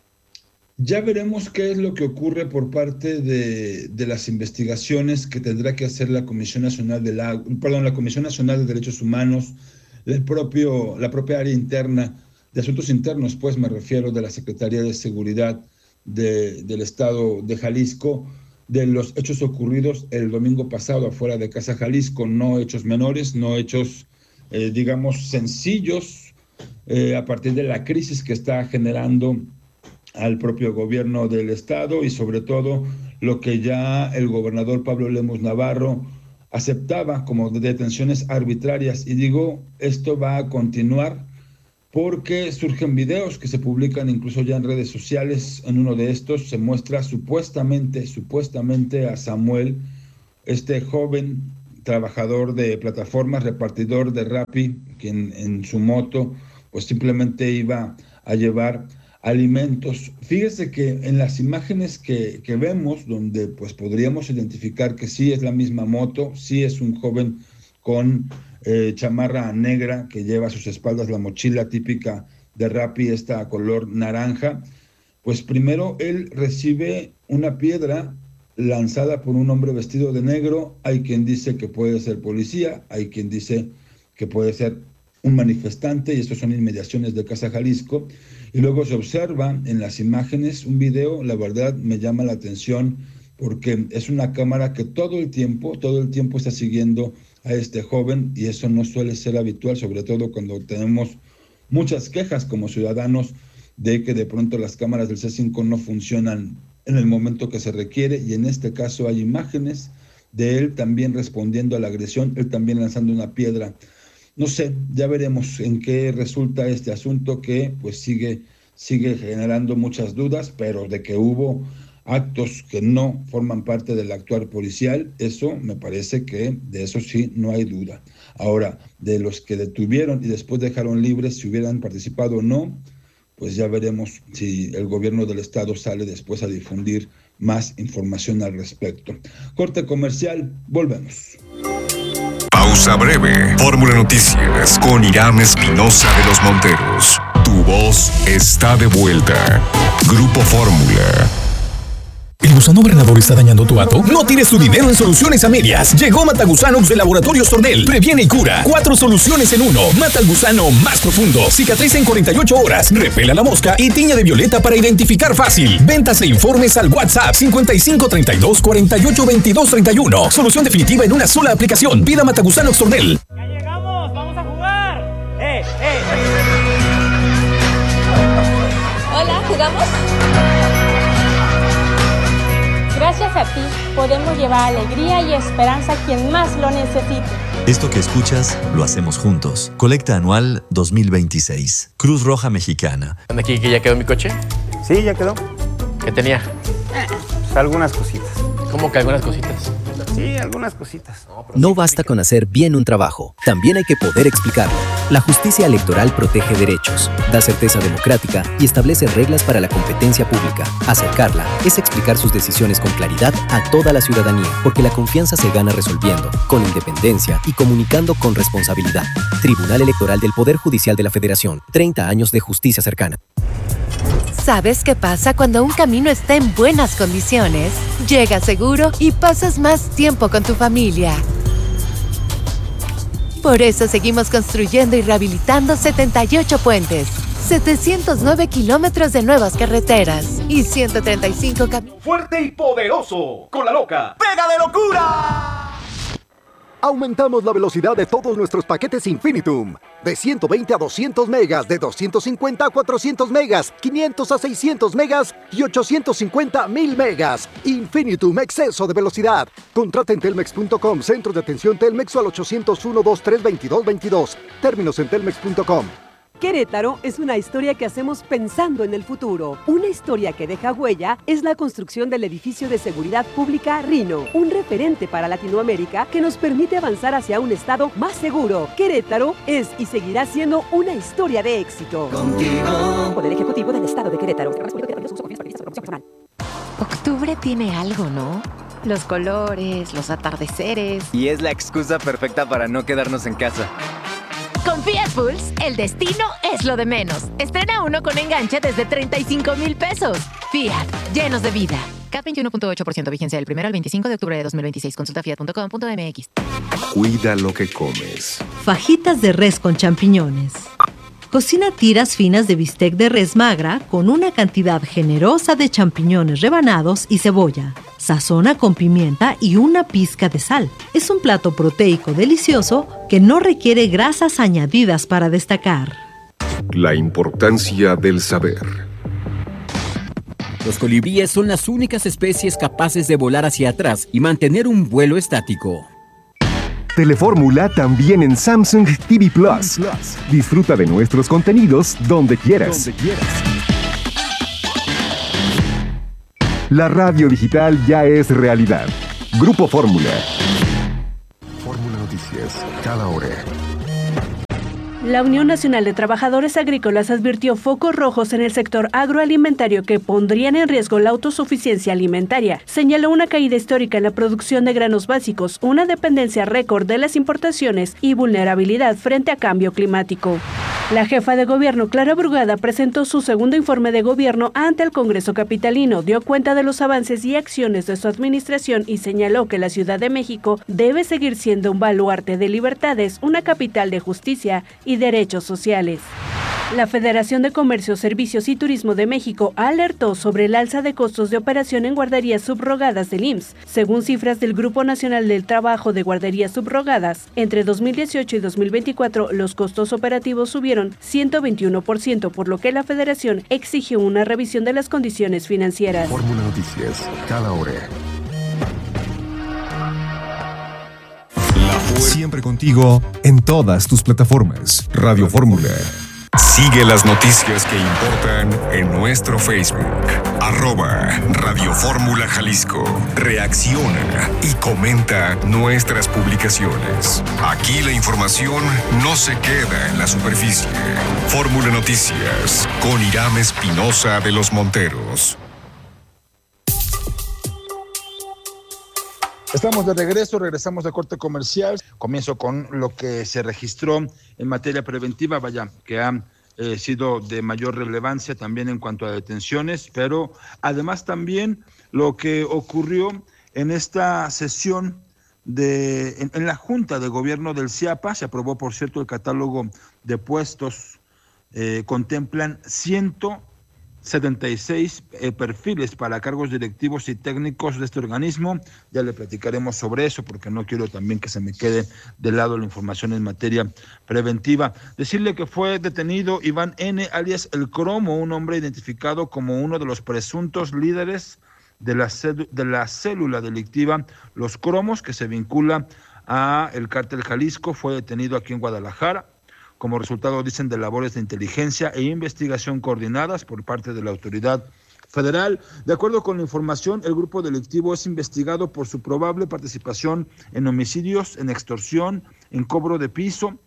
Speaker 1: ya veremos qué es lo que ocurre por parte de, de las investigaciones que tendrá que hacer la Comisión Nacional del Agua, perdón, la Comisión Nacional de Derechos Humanos, el propio, la propia área interna de asuntos internos, pues me refiero de la Secretaría de Seguridad de, del Estado de Jalisco, de los hechos ocurridos el domingo pasado afuera de Casa Jalisco, no hechos menores, no hechos, eh, digamos, sencillos, eh, a partir de la crisis que está generando al propio gobierno del estado y sobre todo lo que ya el gobernador Pablo Lemus Navarro aceptaba como detenciones arbitrarias. Y digo, esto va a continuar porque surgen videos que se publican incluso ya en redes sociales. En uno de estos se muestra supuestamente, supuestamente a Samuel, este joven trabajador de plataformas, repartidor de Rappi, que en, en su moto pues simplemente iba a llevar alimentos. Fíjese que en las imágenes que, que vemos, donde pues podríamos identificar que sí es la misma moto, sí es un joven con eh, chamarra negra que lleva a sus espaldas la mochila típica de Rappi, esta color naranja, pues primero él recibe una piedra lanzada por un hombre vestido de negro. Hay quien dice que puede ser policía, hay quien dice que puede ser un manifestante, y estos son inmediaciones de Casa Jalisco. Y luego se observa en las imágenes un video, la verdad me llama la atención, porque es una cámara que todo el tiempo, todo el tiempo está siguiendo a este joven, y eso no suele ser habitual, sobre todo cuando tenemos muchas quejas como ciudadanos de que de pronto las cámaras del C cinco no funcionan en el momento que se requiere, y en este caso hay imágenes de él también respondiendo a la agresión, él también lanzando una piedra. No sé, ya veremos en qué resulta este asunto que pues sigue, sigue generando muchas dudas, pero de que hubo actos que no forman parte del actuar policial, eso me parece que de eso sí no hay duda. Ahora, de los que detuvieron y después dejaron libres, si hubieran participado o no, pues ya veremos si el gobierno del estado sale después a difundir más información al respecto. Corte comercial, volvemos.
Speaker 2: Pausa breve. Fórmula Noticias con Irán Espinosa de los Monteros. Tu voz está de vuelta. Grupo Fórmula.
Speaker 16: ¿El gusano granador está dañando tu hato? No tires tu dinero en soluciones a medias. Llegó Matagusanox de Laboratorios Tornel. Previene y cura. Cuatro soluciones en uno. Mata al gusano más profundo. Cicatriza en cuarenta y ocho horas. Repela la mosca y tiña de violeta para identificar fácil. Ventas e informes al WhatsApp cincuenta y cinco treinta y dos cuarenta y ocho veintidós treinta y uno. Solución definitiva en una sola aplicación. Pida Matagusanox Tornel.
Speaker 17: ¡Ya llegamos! ¡Vamos a jugar! ¡Eh, eh!
Speaker 3: Hola, ¿jugamos?
Speaker 18: Gracias a ti, podemos llevar alegría y esperanza a quien más lo necesite.
Speaker 19: Esto que escuchas, lo hacemos juntos. Colecta anual dos mil veintiséis. Cruz Roja Mexicana.
Speaker 20: ¿Aquí que ya quedó mi coche?
Speaker 21: Sí, ya quedó.
Speaker 20: ¿Qué tenía?
Speaker 21: Eh, pues algunas cositas.
Speaker 20: ¿Cómo que algunas cositas?
Speaker 21: Sí, algunas cositas.
Speaker 22: No basta con hacer bien un trabajo, también hay que poder explicarlo. La justicia electoral protege derechos, da certeza democrática y establece reglas para la competencia pública. Acercarla es explicar sus decisiones con claridad a toda la ciudadanía, porque la confianza se gana resolviendo, con independencia y comunicando con responsabilidad. Tribunal Electoral del Poder Judicial de la Federación. treinta años de justicia cercana.
Speaker 10: ¿Sabes qué pasa cuando un camino está en buenas condiciones? Llegas seguro y pasas más tiempo con tu familia. Por eso seguimos construyendo y rehabilitando setenta y ocho puentes, setecientos nueve kilómetros de nuevas carreteras y ciento treinta y cinco caminos.
Speaker 23: Fuerte y poderoso, con la loca ¡Pega de locura!
Speaker 24: Aumentamos la velocidad de todos nuestros paquetes Infinitum. De ciento veinte a doscientos megas, de doscientos cincuenta a cuatrocientos megas, quinientos a seiscientos megas y ochocientos cincuenta a mil megas. Infinitum, exceso de velocidad. Contrata en telmex punto com, centro de atención Telmex o al ochocientos uno, veintitrés, veintidós, veintidós. Términos en telmex punto com.
Speaker 25: Querétaro es una historia que hacemos pensando en el futuro. Una historia que deja huella es la construcción del edificio de seguridad pública Rino, un referente para Latinoamérica que nos permite avanzar hacia un estado más seguro. Querétaro es y seguirá siendo una historia de éxito. Contigo. Poder Ejecutivo del Estado de Querétaro.
Speaker 26: Octubre tiene algo, ¿no? Los colores, los atardeceres.
Speaker 27: Y es la excusa perfecta para no quedarnos en casa.
Speaker 26: Con Fiat Pulse, el destino es lo de menos. Estrena uno con enganche desde treinta y cinco mil pesos. Fiat, llenos de vida. C A T veintiuno punto ocho por ciento vigencia del primero al veinticinco de octubre de dos mil veintiséis. Consulta fiat punto com punto m x.
Speaker 2: Cuida lo que comes.
Speaker 28: Fajitas de res con champiñones. Cocina tiras finas de bistec de res magra con una cantidad generosa de champiñones rebanados y cebolla. Sazona con pimienta y una pizca de sal. Es un plato proteico delicioso que no requiere grasas añadidas para destacar.
Speaker 2: La importancia del saber.
Speaker 29: Los colibríes son las únicas especies capaces de volar hacia atrás y mantener un vuelo estático.
Speaker 2: Telefórmula también en Samsung T V Plus. Disfruta de nuestros contenidos donde quieras. Donde quieras. La radio digital ya es realidad. Grupo Fórmula. Fórmula Noticias, cada hora.
Speaker 25: La Unión Nacional de Trabajadores Agrícolas advirtió focos rojos en el sector agroalimentario que pondrían en riesgo la autosuficiencia alimentaria. Señaló una caída histórica en la producción de granos básicos, una dependencia récord de las importaciones y vulnerabilidad frente a cambio climático. La jefa de gobierno, Clara Brugada, presentó su segundo informe de gobierno ante el Congreso capitalino, dio cuenta de los avances y acciones de su administración y señaló que la Ciudad de México debe seguir siendo un baluarte de libertades, una capital de justicia y derechos sociales. La Federación de Comercio, Servicios y Turismo de México alertó sobre el alza de costos de operación en guarderías subrogadas del I M S S. Según cifras del Grupo Nacional del Trabajo de Guarderías Subrogadas, entre dos mil dieciocho y dos mil veinticuatro los costos operativos subieron ciento veintiuno por ciento, por lo que la Federación exigió una revisión de las condiciones financieras.
Speaker 2: Fórmula Noticias, cada hora.
Speaker 16: Siempre contigo en todas tus plataformas. Radio Fórmula. Sigue las noticias que importan en nuestro Facebook. Arroba Radio Fórmula Jalisco. Reacciona y comenta nuestras publicaciones. Aquí la información no se queda en la superficie. Fórmula Noticias con Irán Espinosa de los Monteros.
Speaker 1: Estamos de regreso, regresamos de corte comercial. Comienzo con lo que se registró en materia preventiva, vaya, que ha eh, sido de mayor relevancia también en cuanto a detenciones, pero además también lo que ocurrió en esta sesión de en, en la Junta de Gobierno del CIAPA. Se aprobó, por cierto, el catálogo de puestos, eh, contemplan ciento setenta y seis eh, perfiles para cargos directivos y técnicos de este organismo. Ya le platicaremos sobre eso porque no quiero también que se me quede de lado la información en materia preventiva. Decirle que fue detenido Iván N., alias El Cromo, un hombre identificado como uno de los presuntos líderes de la, de la célula delictiva Los Cromos, que se vincula a el Cártel Jalisco. Fue detenido aquí en Guadalajara como resultado, dicen, de labores de inteligencia e investigación coordinadas por parte de la autoridad federal. De acuerdo con la información, el grupo delictivo es investigado por su probable participación en homicidios, en extorsión, en cobro de piso,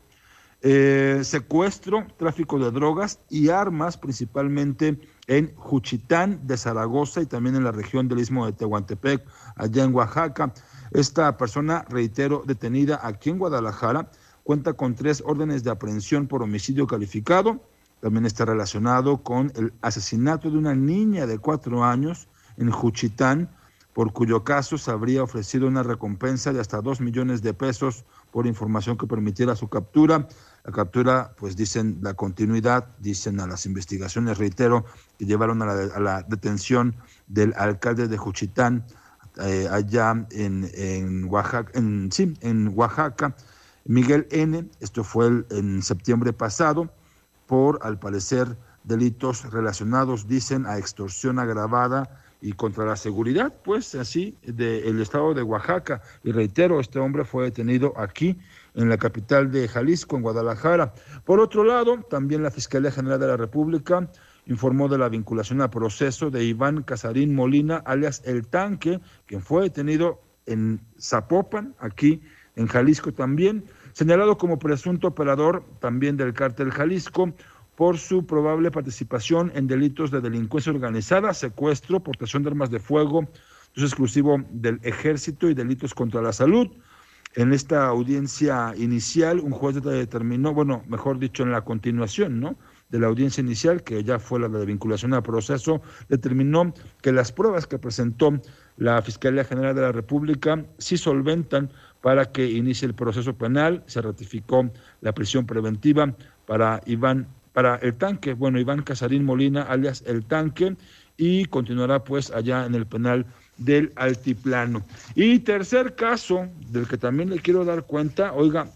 Speaker 1: eh, secuestro, tráfico de drogas y armas, principalmente en Juchitán de Zaragoza y también en la región del Istmo de Tehuantepec, allá en Oaxaca. Esta persona, reitero, detenida aquí en Guadalajara, cuenta con tres órdenes de aprehensión por homicidio calificado. También está relacionado con el asesinato de una niña de cuatro años en Juchitán, por cuyo caso se habría ofrecido una recompensa de hasta dos millones de pesos por información que permitiera su captura. La captura, pues dicen la continuidad, dicen a las investigaciones, reitero, que llevaron a la, a la detención del alcalde de Juchitán, eh, allá en, en Oaxaca, en, sí, en Oaxaca, Miguel N., esto fue el, en septiembre pasado, por, al parecer, delitos relacionados, dicen, a extorsión agravada y contra la seguridad, pues así, del estado de Oaxaca. Y reitero, este hombre fue detenido aquí, en la capital de Jalisco, en Guadalajara. Por otro lado, también la Fiscalía General de la República informó de la vinculación a proceso de Iván Casarín Molina, alias El Tanque, quien fue detenido en Zapopan, aquí en Jalisco también, señalado como presunto operador también del Cártel Jalisco por su probable participación en delitos de delincuencia organizada, secuestro, portación de armas de fuego, uso exclusivo del ejército y delitos contra la salud. En esta audiencia inicial, un juez determinó, bueno, mejor dicho, en la continuación, ¿no?, de la audiencia inicial, que ya fue la de vinculación al proceso, determinó que las pruebas que presentó la Fiscalía General de la República sí solventan para que inicie el proceso penal. Se ratificó la prisión preventiva para Iván, para El Tanque, bueno, Iván Casarín Molina, alias El Tanque, y continuará pues allá en el penal del Altiplano. Y tercer caso, del que también le quiero dar cuenta, oiga,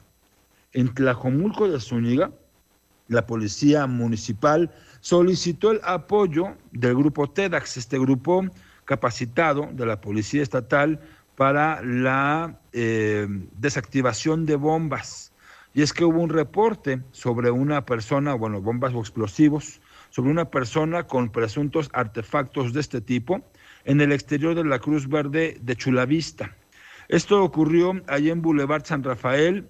Speaker 1: en Tlajomulco de Zúñiga, la policía municipal solicitó el apoyo del grupo TEDAX, este grupo capacitado de la Policía Estatal para la eh, desactivación de bombas. Y es que hubo un reporte sobre una persona, bueno, bombas o explosivos, sobre una persona con presuntos artefactos de este tipo en el exterior de la Cruz Verde de Chulavista. Esto ocurrió allí en Boulevard San Rafael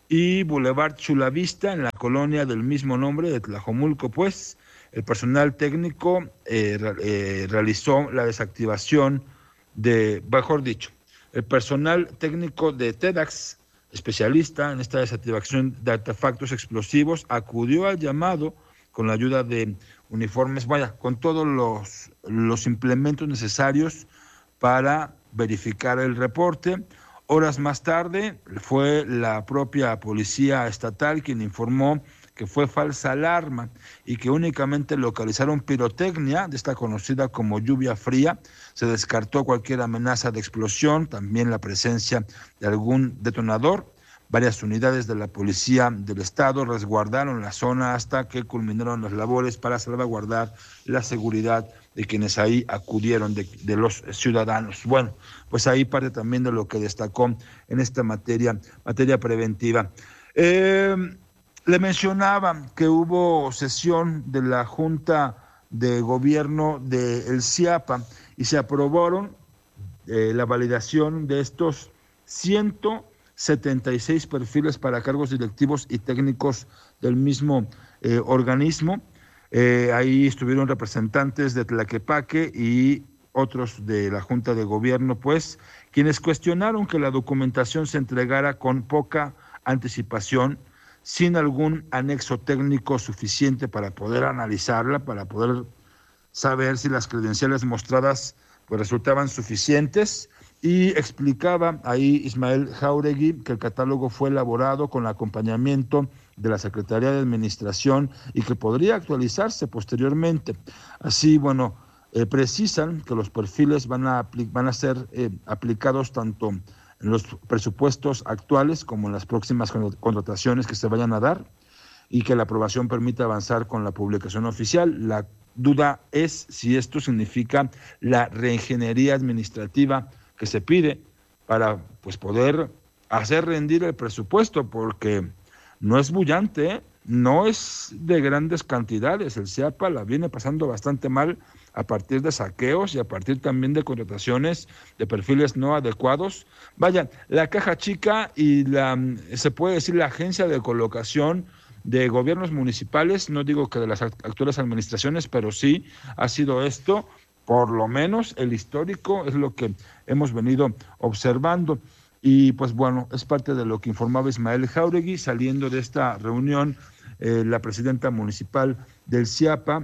Speaker 1: y Boulevard Chulavista, en la colonia del mismo nombre de Tlajomulco, pues. El personal técnico eh, eh, realizó la desactivación de, mejor dicho, el personal técnico de TEDx, especialista en esta desactivación de artefactos explosivos, acudió al llamado con la ayuda de uniformes, vaya, con todos los, los implementos necesarios para verificar el reporte. Horas más tarde fue la propia policía estatal quien informó que fue falsa alarma y que únicamente localizaron pirotecnia, de esta conocida como lluvia fría. Se descartó cualquier amenaza de explosión, también la presencia de algún detonador. Varias unidades de la policía del estado resguardaron la zona hasta que culminaron las labores para salvaguardar la seguridad de quienes ahí acudieron, de, de los ciudadanos. Bueno, pues ahí parte también de lo que destacó en esta materia, materia preventiva. Eh, le mencionaba que hubo sesión de la Junta de Gobierno del CIAPA y se aprobaron eh, la validación de estos ciento setenta y seis perfiles para cargos directivos y técnicos del mismo eh, organismo. Eh, ahí estuvieron representantes de Tlaquepaque y otros de la Junta de Gobierno, pues, quienes cuestionaron que la documentación se entregara con poca anticipación, sin algún anexo técnico suficiente para poder analizarla, para poder saber si las credenciales mostradas pues resultaban suficientes. Y explicaba ahí Ismael Jáuregui que el catálogo fue elaborado con el acompañamiento de la Secretaría de Administración y que podría actualizarse posteriormente. Así, bueno, eh, precisan que los perfiles van a, van a ser eh, aplicados tanto en los presupuestos actuales como en las próximas contrataciones que se vayan a dar y que la aprobación permita avanzar con la publicación oficial. La duda es si esto significa la reingeniería administrativa que se pide para pues poder hacer rendir el presupuesto, porque no es bullante, ¿eh? No es de grandes cantidades. El CIAPA la viene pasando bastante mal a partir de saqueos y a partir también de contrataciones de perfiles no adecuados. Vaya, la caja chica y la, se puede decir, la agencia de colocación de gobiernos municipales, no digo que de las actuales administraciones, pero sí ha sido esto, por lo menos el histórico es lo que hemos venido observando. Y pues bueno, es parte de lo que informaba Ismael Jáuregui. Saliendo de esta reunión, eh, la presidenta municipal del CIAPA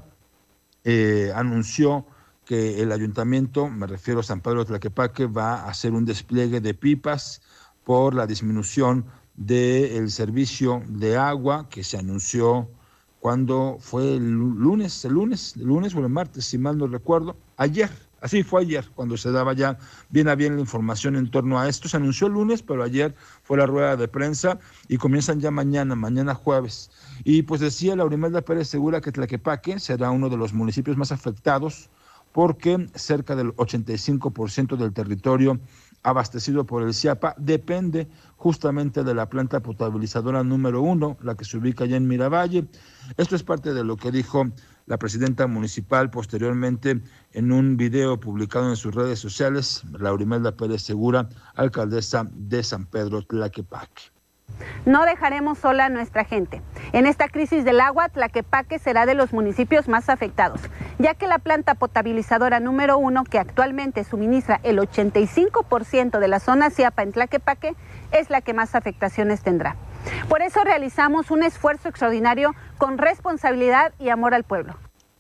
Speaker 1: eh, anunció que el ayuntamiento, me refiero a San Pedro de Tlaquepaque, va a hacer un despliegue de pipas por la disminución del servicio de agua que se anunció cuando fue el lunes, el lunes, el lunes o el martes, si mal no recuerdo, ayer. Así fue ayer, cuando se daba ya bien a bien la información en torno a esto. Se anunció el lunes, pero ayer fue la rueda de prensa y comienzan ya mañana, mañana jueves. Y pues decía Laurimelda Pérez Segura que Tlaquepaque será uno de los municipios más afectados porque cerca del ochenta y cinco por ciento del territorio abastecido por el CIAPA depende justamente de la planta potabilizadora número uno, la que se ubica allá en Miravalle. Esto es parte de lo que dijo la presidenta municipal posteriormente en un video publicado en sus redes sociales, Laurimelda Pérez Segura, alcaldesa de San Pedro Tlaquepaque.
Speaker 4: No dejaremos sola a nuestra gente. En esta crisis del agua, Tlaquepaque será de los municipios más afectados, ya que la planta potabilizadora número uno, que actualmente suministra el ochenta y cinco por ciento de la zona CIAPA en Tlaquepaque, es la que más afectaciones tendrá. Por eso realizamos un esfuerzo extraordinario con responsabilidad y amor al pueblo.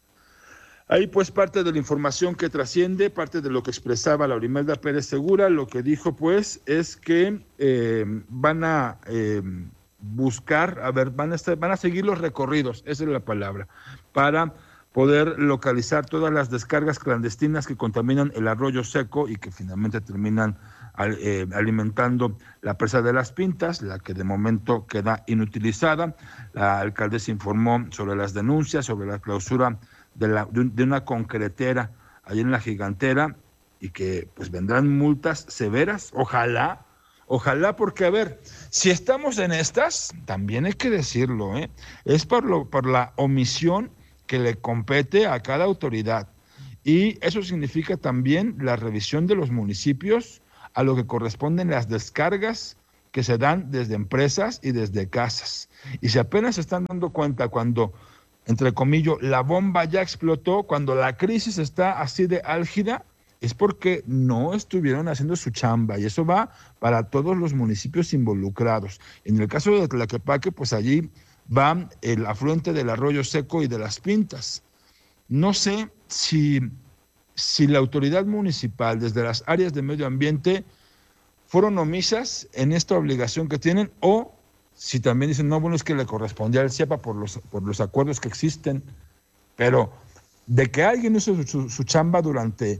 Speaker 1: Ahí pues parte de la información que trasciende, parte de lo que expresaba Laurimelda Pérez Segura, lo que dijo pues es que eh, van a eh, buscar, a ver, van a, estar, van a seguir los recorridos, esa es la palabra, para poder localizar todas las descargas clandestinas que contaminan el arroyo seco y que finalmente terminan al, eh, alimentando la presa de las Pintas, la que de momento queda inutilizada. La alcaldesa informó sobre las denuncias, sobre la clausura de, la, de una concretera allí en la Gigantera, y que pues vendrán multas severas, ojalá, ojalá, porque a ver, si estamos en estas, también hay que decirlo, ¿eh? es por, lo, por la omisión que le compete a cada autoridad, y eso significa también la revisión de los municipios a lo que corresponden las descargas que se dan desde empresas y desde casas, y si apenas se están dando cuenta cuando, entre comillas, la bomba ya explotó, cuando la crisis está así de álgida, es porque no estuvieron haciendo su chamba, y eso va para todos los municipios involucrados. En el caso de Tlaquepaque, pues allí va el afluente del Arroyo Seco y de Las Pintas. No sé si, si la autoridad municipal, desde las áreas de medio ambiente, fueron omisas en esta obligación que tienen, o si también dicen, no, bueno, es que le correspondía al CIEPA por los, por los acuerdos que existen, pero de que alguien hizo su, su, su chamba durante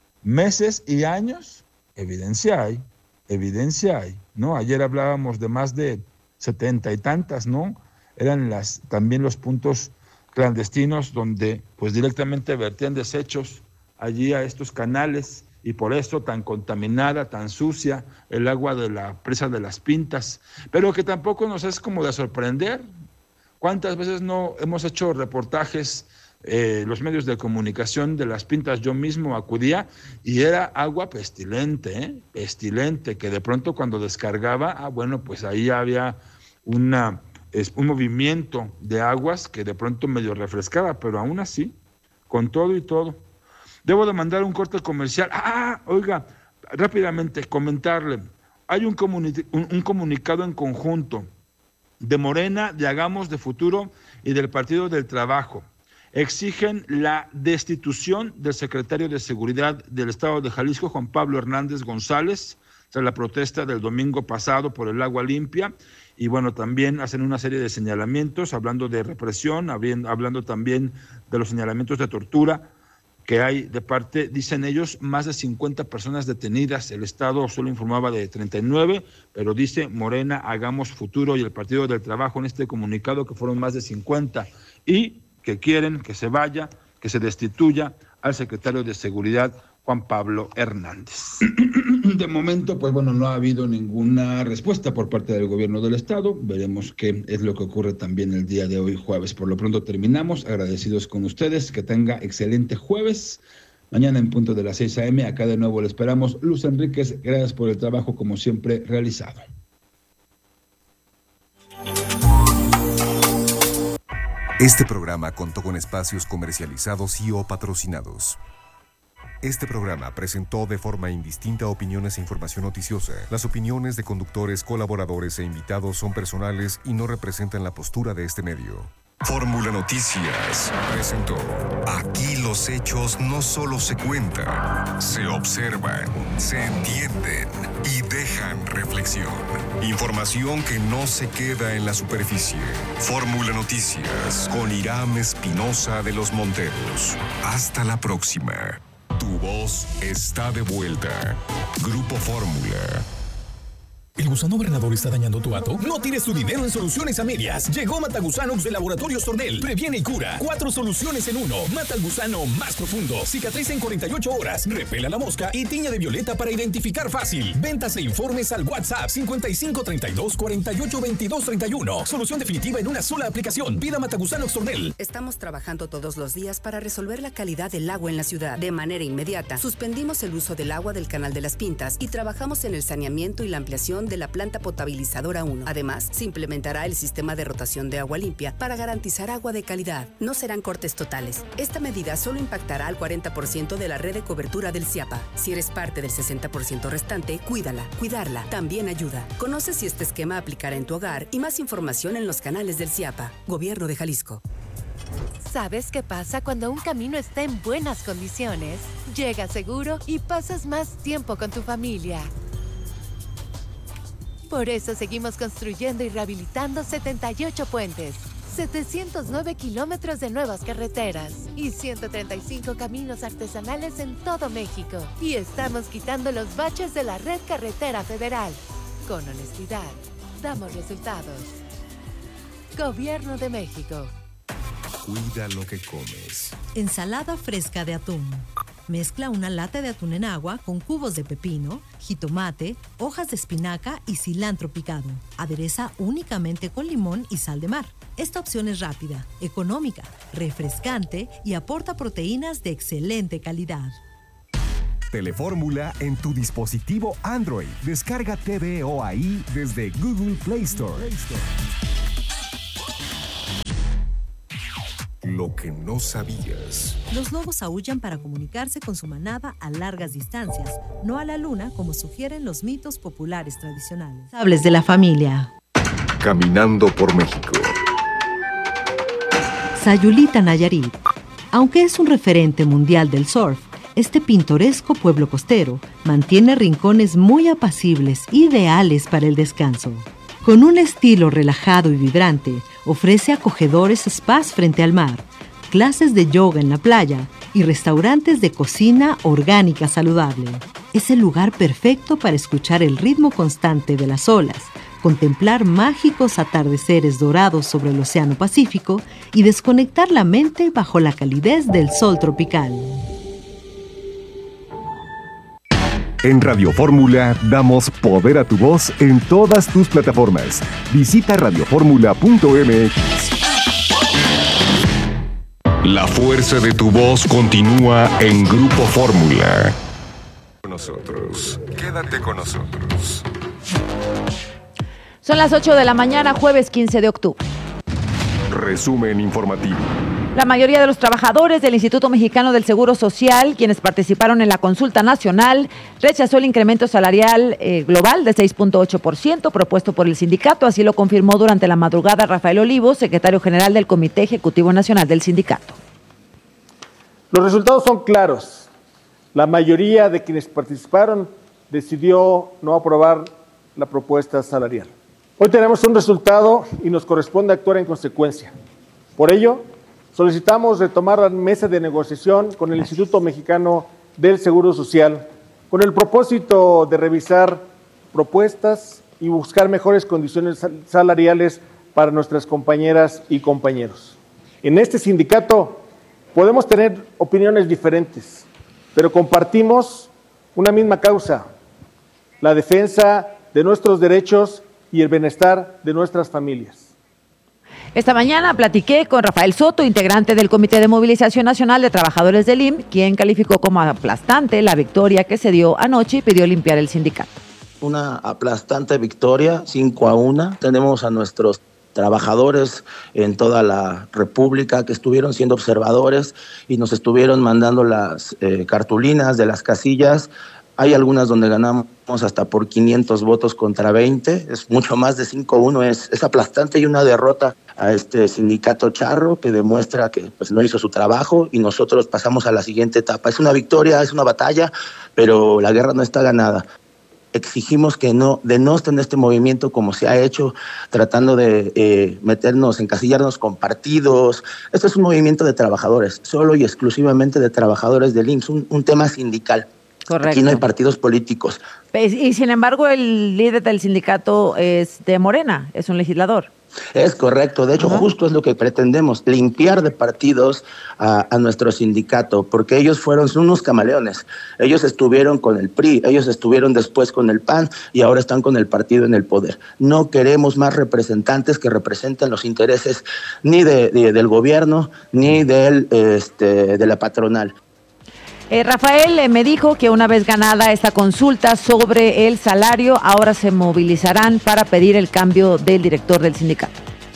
Speaker 1: meses y años, evidencia hay, evidencia hay, ¿no? Ayer hablábamos de más de setenta y tantas, ¿no? Eran las, también los puntos clandestinos donde pues directamente vertían desechos allí a estos canales, y por eso tan contaminada, tan sucia el agua de la presa de Las Pintas, pero que tampoco nos es como de sorprender. ¿Cuántas veces no hemos hecho reportajes, eh, los medios de comunicación de Las Pintas? Yo mismo acudía y era agua pestilente, ¿eh? pestilente, que de pronto cuando descargaba, ah, bueno, pues ahí había una, es, un movimiento de aguas que de pronto medio refrescaba, pero aún así, con todo y todo. Debo de mandar un corte comercial. Ah, oiga, rápidamente comentarle. Hay un, comuni- un, un comunicado en conjunto de Morena, de Hagamos de Futuro y del Partido del Trabajo. Exigen la destitución del secretario de Seguridad del Estado de Jalisco, Juan Pablo Hernández González, tras la protesta del domingo pasado por el agua limpia. Y bueno, también hacen una serie de señalamientos, hablando de represión, hablando también de los señalamientos de tortura que hay de parte, dicen ellos, más de cincuenta personas detenidas. El Estado solo informaba de treinta y nueve, pero dice Morena, Hagamos Futuro y el Partido del Trabajo en este comunicado que fueron más de cincuenta, y que quieren que se vaya, que se destituya al secretario de Seguridad, Juan Pablo Hernández. De momento, pues bueno, no ha habido ninguna respuesta por parte del gobierno del estado. Veremos qué es lo que ocurre también el día de hoy, jueves. Por lo pronto terminamos, agradecidos con ustedes, que tenga excelente jueves. Mañana en punto de las seis a eme, acá de nuevo le esperamos. Luz Enríquez, gracias por el trabajo como siempre realizado.
Speaker 2: Este programa contó con espacios comercializados y o patrocinados. Este programa presentó de forma indistinta opiniones e información noticiosa. Las opiniones de conductores, colaboradores e invitados son personales y no representan la postura de este medio. Fórmula Noticias presentó. Aquí los hechos no solo se cuentan, se observan, se entienden y dejan reflexión. Información que no se queda en la superficie. Fórmula Noticias con Irán Espinosa de los Monteros. Hasta la próxima. Tu voz está de vuelta. Grupo Fórmula.
Speaker 16: ¿El gusano gobernador está dañando tu hato? No tires tu dinero en soluciones a medias. Llegó Matagusanox de Laboratorios Tornel. Previene y cura. Cuatro soluciones en uno. Mata al gusano más profundo. Cicatriza en cuarenta y ocho horas. Repela la mosca y tiña de violeta para identificar fácil. Ventas e informes al WhatsApp cincuenta y cinco treinta y dos cuarenta y ocho veintidós treinta y uno. Solución definitiva en una sola aplicación. Pida Matagusanox Tornel.
Speaker 5: Estamos trabajando todos los días para resolver la calidad del agua en la ciudad. De manera inmediata, suspendimos el uso del agua del Canal de las Pintas y trabajamos en el saneamiento y la ampliación de la planta potabilizadora uno. Además, se implementará el sistema de rotación de agua limpia para garantizar agua de calidad. No serán cortes totales. Esta medida solo impactará al cuarenta por ciento de la red de cobertura del CIAPA. Si eres parte del sesenta por ciento restante, cuídala. Cuidarla también ayuda. Conoce si este esquema aplicará en tu hogar y más información en los canales del CIAPA. Gobierno de Jalisco.
Speaker 10: ¿Sabes qué pasa cuando un camino está en buenas condiciones? Llega seguro y pasas más tiempo con tu familia. Por eso seguimos construyendo y rehabilitando setenta y ocho puentes, setecientos nueve kilómetros de nuevas carreteras y ciento treinta y cinco caminos artesanales en todo México. Y estamos quitando los baches de la red carretera federal. Con honestidad, damos resultados. Gobierno de México.
Speaker 2: Cuida lo que comes.
Speaker 28: Ensalada fresca de atún. Mezcla una lata de atún en agua con cubos de pepino, jitomate, hojas de espinaca y cilantro picado. Adereza únicamente con limón y sal de mar. Esta opción es rápida, económica, refrescante y aporta proteínas de excelente calidad.
Speaker 2: Telefórmula en tu dispositivo Android. Descarga T V O ahí desde Google Play Store. Lo que no sabías.
Speaker 28: Los lobos aúllan para comunicarse con su manada a largas distancias, no a la luna como sugieren los mitos populares tradicionales. Sables de la familia.
Speaker 2: Caminando por México.
Speaker 28: Sayulita, Nayarit. Aunque es un referente mundial del surf, este pintoresco pueblo costero mantiene rincones muy apacibles, ideales para el descanso. Con un estilo relajado y vibrante, ofrece acogedores spas frente al mar, clases de yoga en la playa y restaurantes de cocina orgánica saludable. Es el lugar perfecto para escuchar el ritmo constante de las olas, contemplar mágicos atardeceres dorados sobre el Océano Pacífico y desconectar la mente bajo la calidez del sol tropical.
Speaker 2: En Radio Fórmula damos poder a tu voz en todas tus plataformas. Visita radio fórmula punto m x. La fuerza de tu voz continúa en Grupo Fórmula. Con nosotros. Quédate con nosotros.
Speaker 6: Son las ocho de la mañana, jueves quince de octubre.
Speaker 2: Resumen informativo.
Speaker 6: La mayoría de los trabajadores del Instituto Mexicano del Seguro Social, quienes participaron en la consulta nacional, rechazó el incremento salarial eh, global de seis punto ocho por ciento propuesto por el sindicato. Así lo confirmó durante la madrugada Rafael Olivos, secretario general del Comité Ejecutivo Nacional del sindicato.
Speaker 7: Los resultados son claros. La mayoría de quienes participaron decidió no aprobar la propuesta salarial. Hoy tenemos un resultado y nos corresponde actuar en consecuencia. Por ello, solicitamos retomar la mesa de negociación con el Instituto Mexicano del Seguro Social con el propósito de revisar propuestas y buscar mejores condiciones salariales para nuestras compañeras y compañeros. En este sindicato podemos tener opiniones diferentes, pero compartimos una misma causa, la defensa de nuestros derechos y el bienestar de nuestras familias.
Speaker 6: Esta mañana platiqué con Rafael Soto, integrante del Comité de Movilización Nacional de Trabajadores del I M S S, quien calificó como aplastante la victoria que se dio anoche y pidió limpiar el sindicato.
Speaker 8: Una aplastante victoria, cinco a uno. Tenemos a nuestros trabajadores en toda la República que estuvieron siendo observadores y nos estuvieron mandando las eh, cartulinas de las casillas. Hay algunas donde ganamos hasta por quinientos votos contra veinte, es mucho más de cinco a uno, es, es aplastante y una derrota a este sindicato charro que demuestra que pues, no hizo su trabajo y nosotros pasamos a la siguiente etapa. Es una victoria, es una batalla, pero la guerra no está ganada. Exigimos que no denosten este movimiento como se ha hecho, tratando de eh, meternos, encasillarnos con partidos. Esto es un movimiento de trabajadores, solo y exclusivamente de trabajadores del I M S S, un, un tema sindical.
Speaker 6: Correcto.
Speaker 8: Aquí no hay partidos políticos.
Speaker 6: Y sin embargo, el líder del sindicato es de Morena, es un legislador.
Speaker 8: Es correcto, de hecho uh-huh. justo es lo que pretendemos, limpiar de partidos a, a nuestro sindicato, porque ellos fueron son unos camaleones, ellos estuvieron con el P R I, ellos estuvieron después con el P A N y ahora están con el partido en el poder. No queremos más representantes que representen los intereses ni de, de, del gobierno ni del, este, de la patronal.
Speaker 6: Eh, Rafael eh, me dijo que una vez ganada esta consulta sobre el salario, ahora se movilizarán para pedir el cambio del director del sindicato.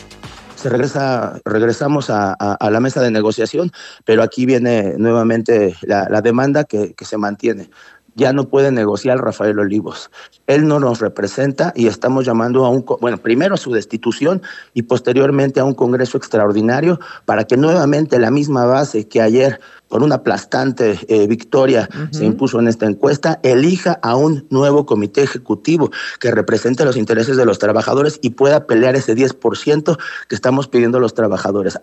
Speaker 8: Se regresa, regresamos a, a, a la mesa de negociación, pero aquí viene nuevamente la, la demanda que, que se mantiene. Ya no puede negociar Rafael Olivos. Él no nos representa y estamos llamando a un, bueno, primero a su destitución y posteriormente a un congreso extraordinario para que nuevamente la misma base que ayer por una aplastante eh, victoria uh-huh. se impuso en esta encuesta, elija a un nuevo comité ejecutivo que represente los intereses de los trabajadores y pueda pelear ese diez por ciento que estamos pidiendo los trabajadores.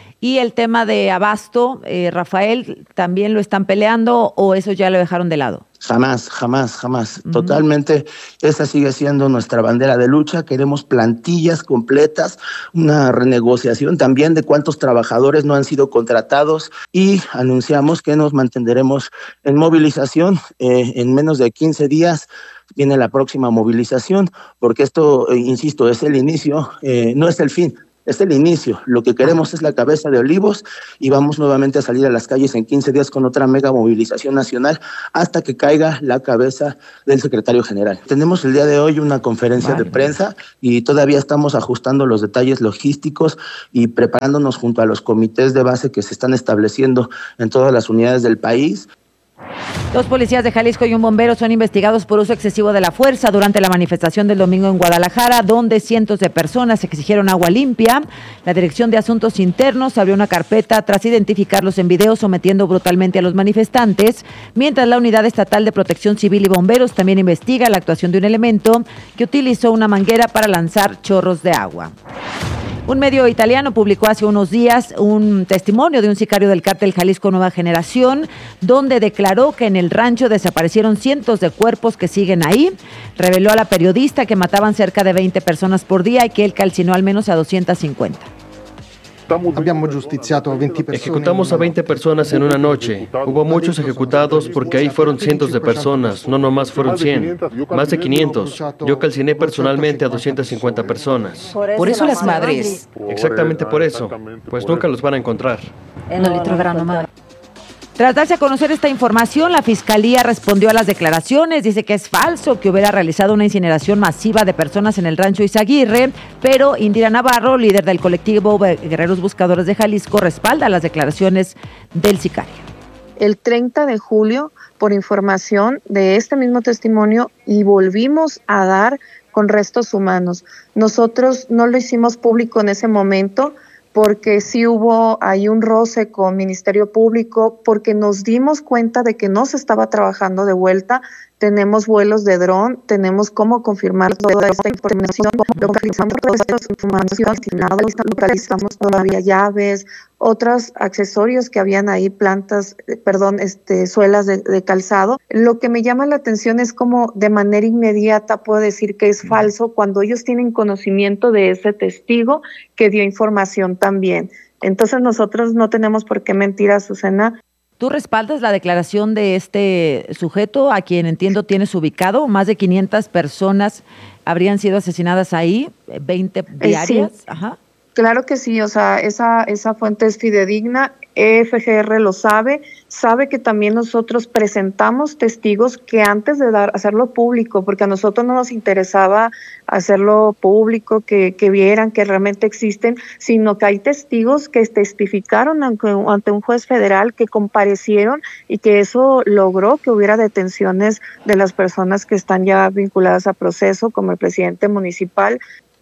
Speaker 6: Y el tema de abasto, eh, Rafael, ¿también lo están peleando o eso ya lo dejaron de lado?
Speaker 8: Jamás, jamás, jamás. Uh-huh. Totalmente, esa sigue siendo nuestra bandera de lucha. Queremos plantillas completas, una renegociación también de cuántos trabajadores no han sido contratados y anunciamos que nos mantendremos en movilización. Eh, en menos de quince días viene la próxima movilización, porque esto, eh, insisto, es el inicio, eh, no es el fin. Es el inicio. Lo que queremos es la cabeza de Olivos y vamos nuevamente a salir a las calles en quince días con otra mega movilización nacional hasta que caiga la cabeza del secretario general. Tenemos el día de hoy una conferencia vale. de prensa y todavía estamos ajustando los detalles logísticos y preparándonos junto a los comités de base que se están estableciendo en todas las unidades del país.
Speaker 6: Dos policías de Jalisco y un bombero son investigados por uso excesivo de la fuerza durante la manifestación del domingo en Guadalajara, donde cientos de personas exigieron agua limpia. La Dirección de Asuntos Internos abrió una carpeta tras identificarlos en video sometiendo brutalmente a los manifestantes, mientras la Unidad Estatal de Protección Civil y Bomberos también investiga la actuación de un elemento que utilizó una manguera para lanzar chorros de agua. Un medio italiano publicó hace unos días un testimonio de un sicario del cártel Jalisco Nueva Generación, donde declaró que en el rancho desaparecieron cientos de cuerpos que siguen ahí. Reveló a la periodista que mataban cerca de veinte personas por día y que él calcinó al menos a doscientas cincuenta.
Speaker 3: Ejecutamos a veinte personas en una noche. Hubo muchos ejecutados porque ahí fueron cientos de personas, no nomás fueron cien, más de quinientos. Yo calciné personalmente a doscientas cincuenta personas.
Speaker 9: Por eso las madres.
Speaker 3: Exactamente por eso, pues nunca los van a encontrar.
Speaker 6: No litro grano madre. Tras darse a conocer esta información, la Fiscalía respondió a las declaraciones, dice que es falso que hubiera realizado una incineración masiva de personas en el rancho Izaguirre, pero Indira Navarro, líder del colectivo Guerreros Buscadores de Jalisco, respalda las declaraciones del sicario.
Speaker 11: El treinta de julio, por información de este mismo testimonio, y volvimos a dar con restos humanos. Nosotros no lo hicimos público en ese momento, porque sí hubo ahí un roce con Ministerio Público, porque nos dimos cuenta de que no se estaba trabajando de vuelta. Tenemos vuelos de dron, tenemos cómo confirmar toda esta información, localizamos toda esta información, localizamos todavía llaves, otros accesorios que habían ahí, plantas, perdón, este, suelas de, de calzado. Lo que me llama la atención es como de manera inmediata puedo decir que es falso cuando ellos tienen conocimiento de ese testigo que dio información también. Entonces nosotros no tenemos por qué mentir, Azucena.
Speaker 6: ¿Tú respaldas la declaración de este sujeto, a quien entiendo tienes ubicado? Más de quinientas personas habrían sido asesinadas ahí, veinte diarias.
Speaker 11: Sí.
Speaker 6: Ajá.
Speaker 11: Claro que sí, o sea, esa, esa fuente es fidedigna, E F G R lo sabe, sabe que también nosotros presentamos testigos que antes de dar hacerlo público, porque a nosotros no nos interesaba hacerlo público, que, que vieran que realmente existen, sino que hay testigos que testificaron ante, ante un juez federal, que comparecieron y que eso logró que hubiera detenciones de las personas que están ya vinculadas a proceso, como el presidente municipal.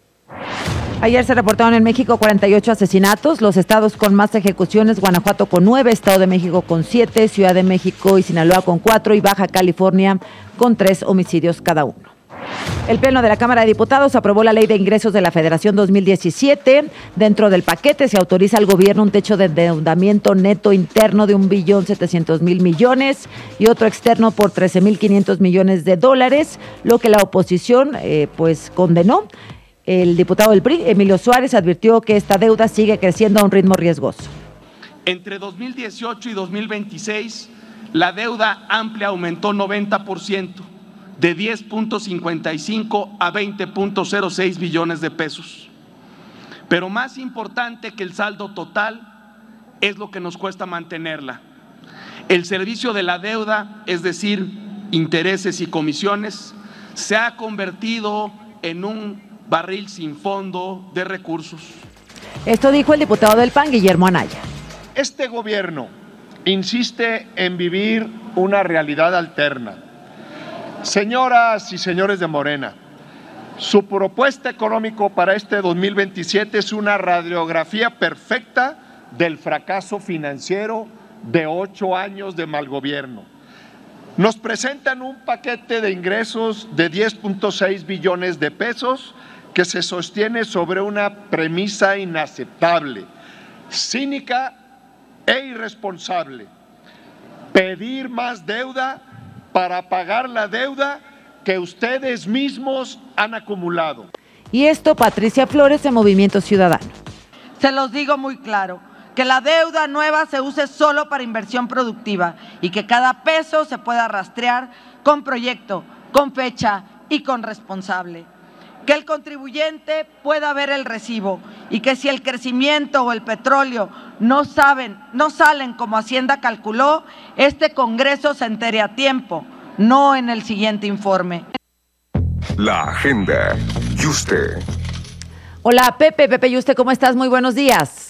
Speaker 6: Ayer se reportaron en México cuarenta y ocho asesinatos, los estados con más ejecuciones, Guanajuato con nueve, Estado de México con siete, Ciudad de México y Sinaloa con cuatro y Baja California con tres homicidios cada uno. El Pleno de la Cámara de Diputados aprobó la Ley de Ingresos de la Federación dos mil diecisiete. Dentro del paquete se autoriza al gobierno un techo de endeudamiento neto interno de un billón setecientos mil millones y otro externo por trece mil quinientos millones de dólares, lo que la oposición eh, pues condenó. El diputado del P R I, Emilio Suárez, advirtió que esta deuda sigue creciendo a un ritmo riesgoso.
Speaker 12: Entre dos mil dieciocho y dos mil veintiséis, la deuda amplia aumentó noventa por ciento, de diez punto cincuenta y cinco a veinte punto cero seis billones de pesos. Pero más importante que el saldo total es lo que nos cuesta mantenerla. El servicio de la deuda, es decir, intereses y comisiones, se ha convertido en un barril sin fondo de recursos.
Speaker 6: Esto dijo el diputado del P A N, Guillermo Anaya.
Speaker 13: Este gobierno insiste en vivir una realidad alterna. Señoras y señores de Morena, su propuesta económica para este dos mil veintisiete es una radiografía perfecta del fracaso financiero de ocho años de mal gobierno. Nos presentan un paquete de ingresos de diez punto seis billones de pesos que se sostiene sobre una premisa inaceptable, cínica e irresponsable: pedir más deuda para pagar la deuda que ustedes mismos han acumulado.
Speaker 6: Y esto, Patricia Flores, de Movimiento Ciudadano.
Speaker 9: Se los digo muy claro, que la deuda nueva se use solo para inversión productiva y que cada peso se pueda rastrear con proyecto, con fecha y con responsable. Que el contribuyente pueda ver el recibo y que si el crecimiento o el petróleo no saben, no salen como Hacienda calculó, este Congreso se entere a tiempo, no en el siguiente informe.
Speaker 2: La agenda. Yuste.
Speaker 6: Hola, Pepe. Pepe Yuste, ¿cómo estás? Muy buenos días.